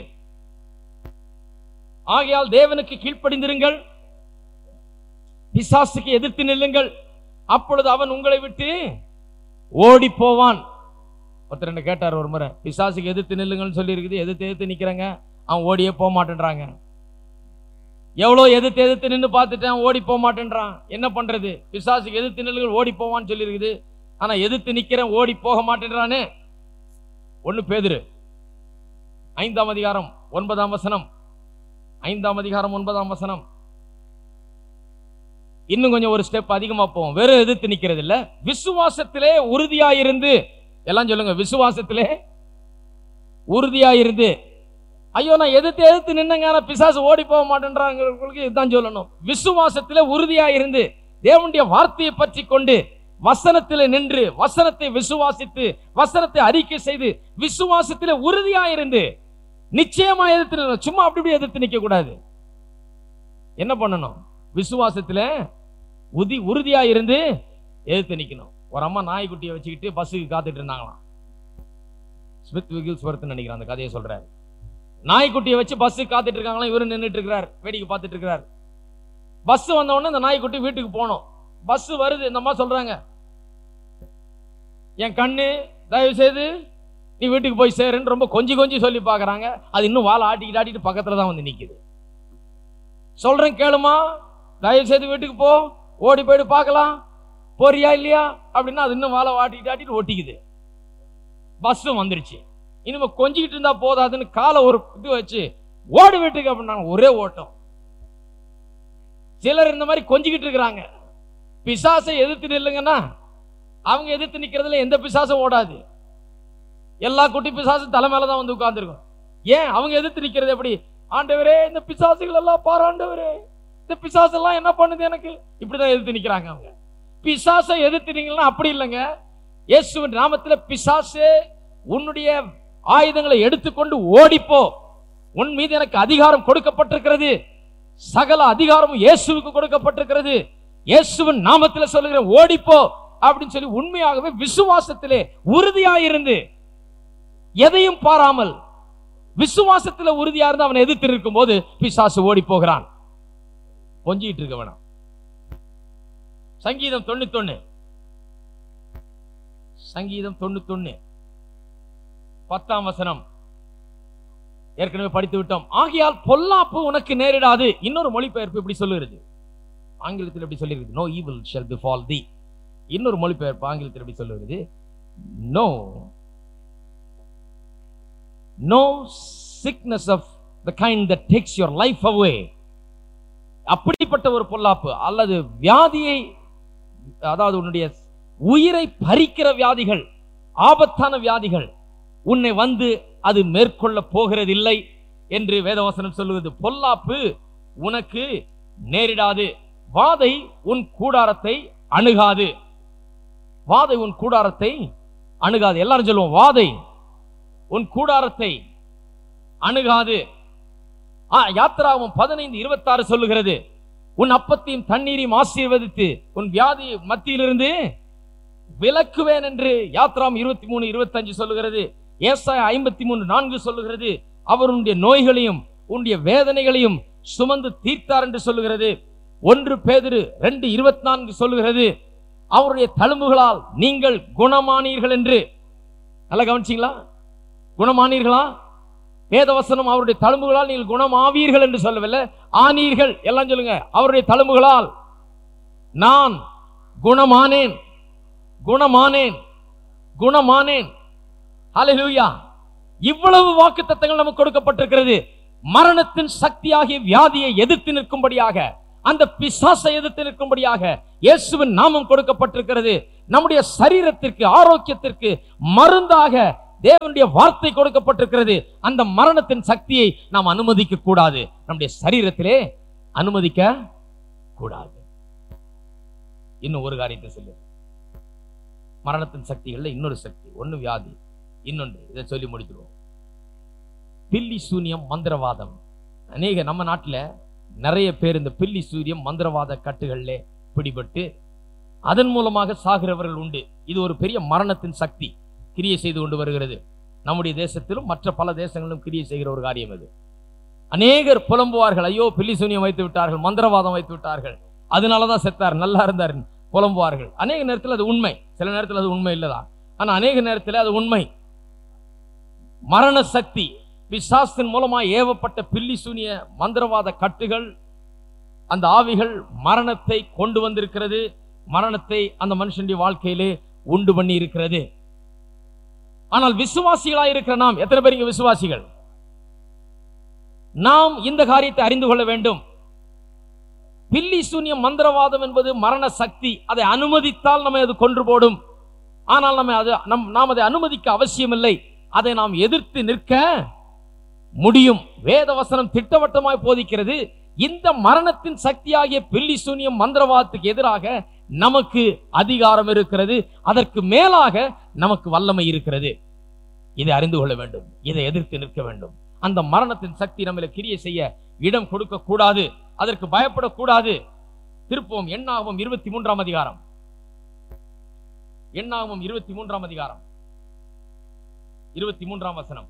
ஆகையால் தேவனுக்கு கீழ்ப்படிந்திருங்கள், பிசாசுக்கு எதிர்த்து நில்லுங்கள், அப்பொழுது அவன் உங்களை விட்டு ஓடி போவான். ஒருத்தர் என்ன கேட்டார் ஒரு முறை, பிசாசுக்கு எதிர்த்து நில்லுங்கள்னு சொல்லி இருக்குது, எதிர்த்து நிக்கிறாங்க, அவன் ஓடியே போக மாட்டேன்றாங்க. எவ்வளோ எதிர்த்து நின்று பார்த்துட்டேன், ஓடி போக மாட்டேன்றான். என்ன பண்றது? பிசாசுக்கு எதிர்த்து நில்லுங்கள் ஓடி போவான்னு சொல்லி இருக்குது, ஆனா எதிர்த்து நிக்கிறேன் ஓடி போக மாட்டேன்றானே. 1 பேதுரு 5ஆம் அதிகாரம் 9ஆம் வசனம், 5ஆம் அதிகாரம் 9ஆம் வசனம். இன்னும் கொஞ்சம் ஒரு ஸ்டெப் அதிகமா போவோம். வெறும் எதிர்த்து நிக்கிறது இல்ல, விசுவாசத்திலே உறுதியாயிருந்து, எல்லாம் சொல்லுங்க, விசுவாசத்திலே உறுதியாயிருந்து. ஐயோ, நான் எதிர்த்து நின்னுங்க, பிசாசு ஓடி போக மாட்டேன்றாங்களுக்கு இதுதான் சொல்லணும். விசுவாசத்திலே உறுதியாயிருந்து, தேவனுடைய வார்த்தையை பற்றி கொண்டு, வசனத்திலே நின்று, வசனத்தை விசுவாசித்து, வசனத்தை அறிக்கை செய்து, விசுவாசத்திலே உறுதியாயிருந்து நிச்சயமா எதிர்த்து நிற்கணும். சும்மா அப்படி எதிர்த்து நிக்க கூடாது. என்ன பண்ணணும்? விசுவாசத்துல உறுதியாயிருந்து எதிர்த்து நிக்கணும். ஒரு அம்மா நாய்க்குட்டியை வச்சுக்கிட்டு பஸ்ஸுக்கு காத்துட்டு இருந்தாங்களாம். ஸ்மித் விகில்ஸ்வர்த் நினைக்கிறேன் அந்த கதையை சொல்றாரு. நாய்க்குட்டியை வச்சு பஸ்ஸுக்கு காத்துட்டு இருக்காங்களாம். இவரு நின்றுட்டு இருக்கிறார், வேடிக்கை பார்த்துட்டு இருக்கிறார். பஸ் வந்த உடனே இந்த நாய்க்குட்டி வீட்டுக்கு போனோம். பஸ் வருது, இந்த அம்மா சொல்றாங்க, என் கண்ணு தயவு செய்து நீ வீட்டுக்கு போய் சேருன்னு ரொம்ப கொஞ்சி சொல்லி பாக்குறாங்க. அது இன்னும் வாழை ஆட்டிட்டு பக்கத்துல தான் வந்து நிக்குது. சொல்றேன் கேளுமா, தயவு செய்து வீட்டுக்கு போ, ஓடி போயிட்டு பார்க்கலாம், போறியா இல்லையா அப்படின்னா அது இன்னும் வாழை ஆட்டிட்டு ஒட்டிக்குது. பஸ்ஸும் வந்துருச்சு. இனிமே கொஞ்சிக்கிட்டு இருந்தா போதாதுன்னு காலை ஒரு இது வச்சு ஓடு வீட்டுக்கு அப்படின்னா ஒரே ஓட்டம். சிலர் இந்த மாதிரி கொஞ்சிக்கிட்டு இருக்கிறாங்க. பிசாசை எதிர்த்து நில்லுங்கன்னா அவங்க எதிர்த்து நிக்கிறதுல எந்த பிசாசும் ஓடாது. எல்லா குட்டி பிசாசும் தலை மேலதான் வந்து உட்கார்ந்துருக்கும். ஏன்? அவங்க எதிர்த்து நிக்கிறது எப்படி? ஆண்டவரே, இந்த பிசாசுகள் எல்லாம் பாரு ஆண்டவரே, இந்த பிசாசெல்லாம் என்ன பண்ணுது எனக்கு, இப்படிதான் எதிர்த்து நிக்கிறாங்க அவங்க. பிசாசை எதிர்த்துனீங்கன்னா அப்படி இல்லைங்க. இயேசுவின் நாமத்துல பிசாசே உன்னுடைய ஆயுதங்களை எடுத்துக்கொண்டு ஓடிப்போ, உன் மீது எனக்கு அதிகாரம் கொடுக்கப்பட்டிருக்கிறது, சகல அதிகாரமும் இயேசுவுக்கு கொடுக்கப்பட்டிருக்கிறது, இயேசுவின் நாமத்துல சொல்லுகிறேன் ஓடிப்போ அப்படின்னு சொல்லி உண்மையாகவே விசுவாசத்திலே உறுதியாயிருந்து எதையும் பாராமல் விசுவாசத்தில் உறுதியா இருந்து அவனை எதிர்த்து இருக்கும் போது பிசாசு ஓடி போகிறான். கொஞ்சிட்டு இருக்க வேணாம். சங்கீதம் 91 10ஆம் வசனம் ஏற்கனவே படித்து விட்டோம். ஆகையால் பொல்லாப்பு உனக்கு நேரிடாது. இன்னொரு மொழிபெயர்ப்பு இப்படி சொல்லுகிறது, ஆங்கிலத்தில் எப்படி சொல்லிருக்கு, no evil shall befall thee. இன்னொரு மொழிபெயர்ப்பு ஆங்கிலத்தில் எப்படி சொல்லுகிறது, no sickness of the kind that takes your life away. அப்படிப்பட்ட ஒரு பொல்லாப்பு அல்லது வியாதியை, அதாவது உன்னுடைய உயிரை பறிக்கிற வியாதிகள், ஆபத்தான வியாதிகள் உன்னை வந்து அது மேற்கொள்ள போகிறதில்லை என்று வேதவசனம் சொல்லுவது. பொல்லாப்பு உனக்கு நேரிடாது, வாதை உன் கூடாரத்தை அணுகாது. வாதை உன் கூடாரத்தை அணுகாது. எல்லாரும் சொல்லுவோம், வாதை உன் கூடாரத்தை அணுகாது. யாத்திராகமம் 15:26 சொல்லுகிறது, உன் அப்பத்தையும் தண்ணீரையும் ஆசீர்வதித்து உன் வியாதி மத்தியிலிருந்து விலக்குவேன் என்று யாத்திராகமம் 23:25 சொல்லுகிறது. ஏசாயா 53:4 சொல்லுகிறது, அவர் உன்னுடைய நோய்களையும் உன்னுடைய வேதனைகளையும் சுமந்து தீர்த்தார் என்று சொல்லுகிறது. 1 பேதுரு 2:24 சொல்லுகிறது, அவருடைய தழும்புகளால் நீங்கள் குணமானீர்கள் என்று. நல்லா கவனிச்சீங்களா? குணமானீர்களா? வேதவசனம் அவருடைய தழும்புகளால் நீங்கள் குணமாவீர்கள் என்று சொல்லவில்லை, ஆனீர்கள். எல்லாம் சொல்லுங்க, அவருடைய தழும்புகளால் நான் குணமானேன், குணமானேன், குணமானேன். ஹல்லேலூயா! இவ்வளவு வாக்குத்தத்தங்கள் நமக்கு கொடுக்கப்பட்டிருக்கிறது. மரணத்தின் சக்தியாகிய வியாதியை எதிர்த்து நிற்கும்படியாக, அந்த பிசாசை எதிர்த்து நிற்கும்படியாக இயேசுவின் நாமம் கொடுக்கப்பட்டிருக்கிறது. நம்முடைய சரீரத்திற்கு ஆரோக்கியத்திற்கு மருந்தாக தேவனுடைய வார்த்தை கொடுக்கப்பட்டிருக்கிறது. அந்த மரணத்தின் சக்தியை நாம் அனுமதிக்க கூடாது, நம்முடைய சரீரத்திலே அனுமதிக்க கூடாது. இன்னும் ஒரு காரியத்தை சொல்லு, மரணத்தின் சக்திகள்ல இன்னொரு சக்தி, ஒன்னு வியாதி, இன்னொன்று இதை சொல்லி முடித்துருவோம், பில்லி சூனியம் மந்திரவாதம். அநேக நம்ம நாட்டில் நிறைய பேர் இந்த பில்லி சூரியம் மந்திரவாத கட்டுகளிலே பிடிபட்டு அதன் மூலமாக சாகிறவர்கள் உண்டு. இது ஒரு பெரிய மரணத்தின் சக்தி கிரியை செய்து கொண்டு வருகிறது. நம்முடைய தேசத்திலும் மற்ற பல தேசங்களிலும் கிரியை செய்கிற ஒரு காரியம் இது. அநேகர் புலம்புவார்கள், ஐயோ பில்லி சூனியம் வைத்து விட்டார்கள், மந்திரவாதம் வைத்து விட்டார்கள், அதனாலதான் செத்தார், நல்லா இருந்தார் புலம்புவார்கள். அநேக நேரத்தில் அது உண்மை, சில நேரத்தில் அது உண்மை இல்லதான், ஆனா அநேக நேரத்தில் அது உண்மை. மரண சக்தி, பிசாசின் மூலமாக ஏவப்பட்ட பில்லி சூனிய மந்திரவாத கட்டுகள், அந்த ஆவிகள் மரணத்தை கொண்டு வந்திருக்கிறது, மரணத்தை அந்த மனுஷனுடைய வாழ்க்கையிலே உண்டு பண்ணி இருக்கிறது. ஆனால் விசுவாசிகளாய் இருக்கிற நாம், எத்தனை பேர் இங்க விசுவாசிகள்? நாம் இந்த காரியத்தை அறிந்து கொள்ள வேண்டும். பில்லி சூனியம் மந்திரவாதம் என்பது மரண சக்தி. அதை அனுமதித்தால் நம்மை அது கொன்று போடும். ஆனால் நாம் அதை அனுமதிக்க அவசியம் இல்லை. அதை நாம் எதிர்த்து நிற்க முடியும். வேதவசனம் திட்டவட்டமாய் போதிக்கிறது. இந்த மரணத்தின் சக்தியாகிய பில்லி சூனியம் மந்திரவாதத்துக்கு எதிராக நமக்கு அதிகாரம் இருக்கிறது, அதற்கு மேலாக நமக்கு வல்லமை இருக்கிறது. இதை அறிந்து கொள்ள வேண்டும், இதை எதிர்த்து நிற்க வேண்டும். அந்த மரணத்தின் சக்தி நம்மளை கிரியை செய்ய இடம் கொடுக்க கூடாது, அதற்கு பயப்படக்கூடாது. திருப்போம் எண்ணாகமம் 23ஆம் அதிகாரம், எண்ணாகமம் 23ஆம் அதிகாரம் 23ஆம் வசனம்.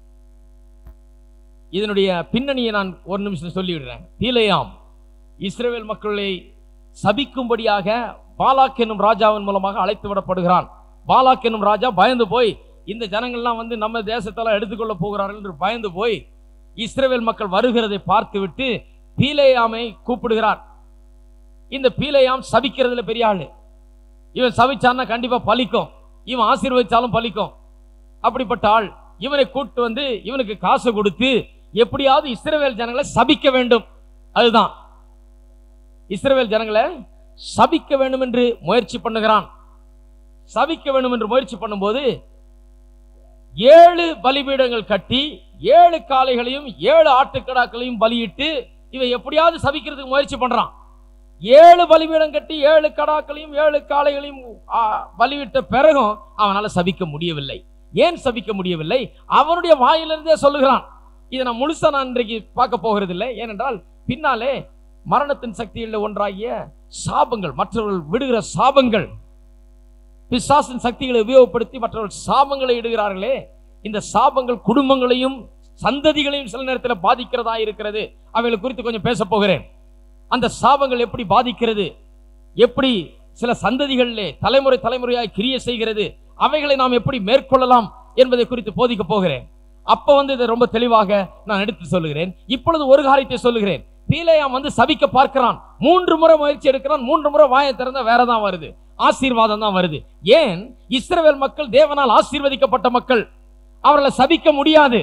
இதனுடைய பின்னணியை நான் ஒரு நிமிஷம் சொல்லிவிடுறேன். பீலேயாம் இஸ்ரவேல் மக்களை சபிக்கும்படியாக பாலாக் என்னும் ராஜாவின் மூலமாக அழைத்து விடப்படுகிறான். பாலாக் என்னும் ராஜா பயந்து போய், இந்த ஜனங்கள்லாம் வந்து நம்ம தேசத்தெல்லாம் எடுத்துக்கொள்ள போகிறார்கள் என்று பயந்து போய் இஸ்ரவேல் மக்கள் வருகிறதை பார்த்து விட்டு பீலேயாமை கூப்பிடுகிறார். இந்த பீலேயாம் சபிக்கிறதுல பெரிய ஆளு. இவன் சபிச்சான்னா கண்டிப்பா பலிக்கும், இவன் ஆசீர்வதிச்சாலும் பலிக்கும். அப்படிப்பட்ட ஆள். இவனை கூட்டு வந்து இவனுக்கு காசு கொடுத்து எப்படியாவது இஸ்ரவேல் ஜனங்களை சபிக்க வேண்டும். அதுதான், இஸ்ரவேல் ஜனங்களை சபிக்க வேண்டும் என்று முயற்சி பண்ணுகிறான். சபிக்க வேண்டும் என்று முயற்சி பண்ணும்போது 7 பலிபீடங்கள் கட்டி 7 காளைகளையும் 7 ஆட்டுக்கடாக்களையும் பலியிட்டு இவன் எப்படியாவது சபிக்கிறதுக்கு முயற்சி பண்றான். 7 பலிபீடம் கட்டி 7 கடாக்களையும் 7 காளைகளையும் பலிவிட்ட பிறகும் அவனால சபிக்க முடியவில்லை. ஏன் சபிக்க முடியவில்லை? அவனுடைய வாயிலிருந்தே சொல்லுகிறான். இதை நான் முழுசா நான் இன்றைக்கு பார்க்க போகிறது இல்லை. ஏனென்றால் பின்னாலே மரணத்தின் சக்தியில் ஒன்றாகிய சாபங்கள், மற்றவர்கள் விடுகிற சாபங்கள், பிசாசின் சக்திகளை உபயோகப்படுத்தி மற்றவர்கள் சாபங்களை இடுகிறார்களே, இந்த சாபங்கள் குடும்பங்களையும் சந்ததிகளையும் சில நேரத்தில் பாதிக்கிறதா இருக்கிறது. அவைகளை குறித்து கொஞ்சம் பேச போகிறேன். அந்த சாபங்கள் எப்படி பாதிக்கிறது, எப்படி சில சந்ததிகளிலே தலைமுறை தலைமுறையாய் கிரியை செய்கிறது, அவைகளை நாம் எப்படி மேற்கொள்ளலாம் என்பதை குறித்து போதிக்க போகிறேன். அப்ப இதை ரொம்ப தெளிவாக நான் எடுத்து சொல்லுகிறேன். இப்பொழுது ஒரு காரியத்தை சொல்லுகிறேன். பீலேயாம் சபிக்க பார்க்கிறான். 3 முறை முயற்சி எடுக்கிறான். 3 முறை வாயை திறந்தா வேறதான் வருது, ஆசீர்வாதம் தான் வருது. ஏன்? இஸ்ரவேல் மக்கள் தேவனால் ஆசீர்வதிக்கப்பட்ட மக்கள், அவர்களை சபிக்க முடியாது.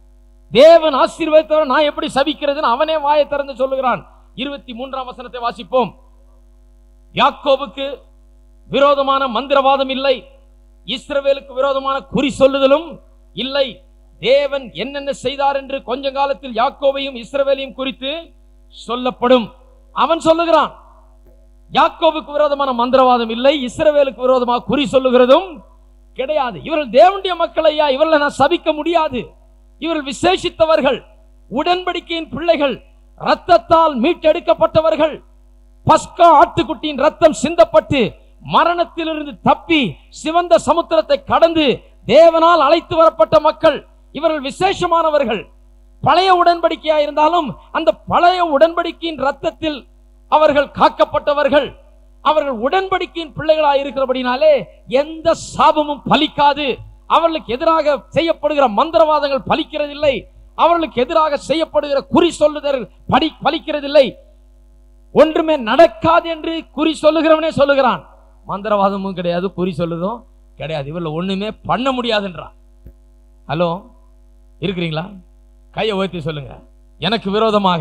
தேவன் ஆசீர்வதித்தவர் நான் எப்படி சபிக்கிறதுன்னு அவனே வாயை திறந்து சொல்லுகிறான். 23ஆம் வசனத்தை வாசிப்போம். யாக்கோபுக்கு விரோதமான மந்திரவாதம் இல்லை, இஸ்ரவேலுக்கு விரோதமான குறி சொல்லுதலும் இல்லை. தேவன் என்னென்ன செய்தார் என்று கொஞ்ச காலத்தில் யாக்கோபையும் இஸ்ரவேலையும் குறித்து சொல்லப்படும். அவன் சொல்லுகிறான், யாக்கோபுக்கு விரோதமான மந்திரவாதம் இல்லை, இஸ்ரவேலுக்கு விரோதமாக குறி சொல்லுகிறதும் கிடையாது. இவர்கள் தேவனுடைய மக்கள் ஐயா, இவர்களை நான் சபிக்க முடியாது. இவர்கள் விசேஷித்தவர்கள், உடன்படிக்கையின் பிள்ளைகள், ரத்தத்தால் மீட்டெடுக்கப்பட்டவர்கள், பஸ்கா ஆட்டுக்குட்டியின் ரத்தம் சிந்தப்பட்டு மரணத்திலிருந்து தப்பி சிவந்த சமுத்திரத்தை கடந்து தேவனால் அழைத்து வரப்பட்ட மக்கள். இவர்கள் விசேஷமானவர்கள். பழைய உடன்படிக்கையா இருந்தாலும் அந்த பழைய உடன்படிக்கையின் ரத்தத்தில் அவர்கள் காக்கப்பட்டவர்கள். அவர்கள் உடன்படிக்கையின் பிள்ளைகளாக இருக்கிறபடினாலே எந்த சாபமும் பலிக்காது. அவர்களுக்கு எதிராக செய்யப்படுகிற மந்திரவாதங்கள் பலிக்கிறதில்லை. அவர்களுக்கு எதிராக செய்யப்படுகிற குறி சொல்லுதல் பலிக்கிறதில்லை. ஒன்றுமே நடக்காது என்று குறி சொல்லுகிறவனே சொல்லுகிறான். மந்திரவாதமும் கிடையாது, குறி சொல்லுதும் கிடையாது, இவர்கள் ஒண்ணுமே பண்ண முடியாதுன்றான். ஹலோ, இருக்கிறீங்களா? கையை உயர்த்தி சொல்லுங்க. எனக்கு விரோதமாக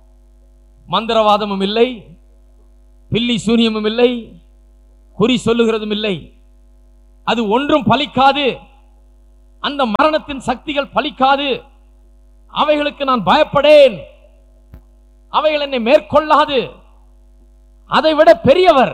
மந்திரவாதமும் இல்லை, பில்லி சூனியமும் இல்லை, குறி சொல்லுகிறதும் இல்லை. அது ஒன்றும் பலிக்காது. அந்த மரணத்தின் சக்திகள் பலிக்காது. அவைகளுக்கு நான் பயப்படேன். அவைகள் என்னை மேற்கொள்ளாது. அதை விட பெரியவர்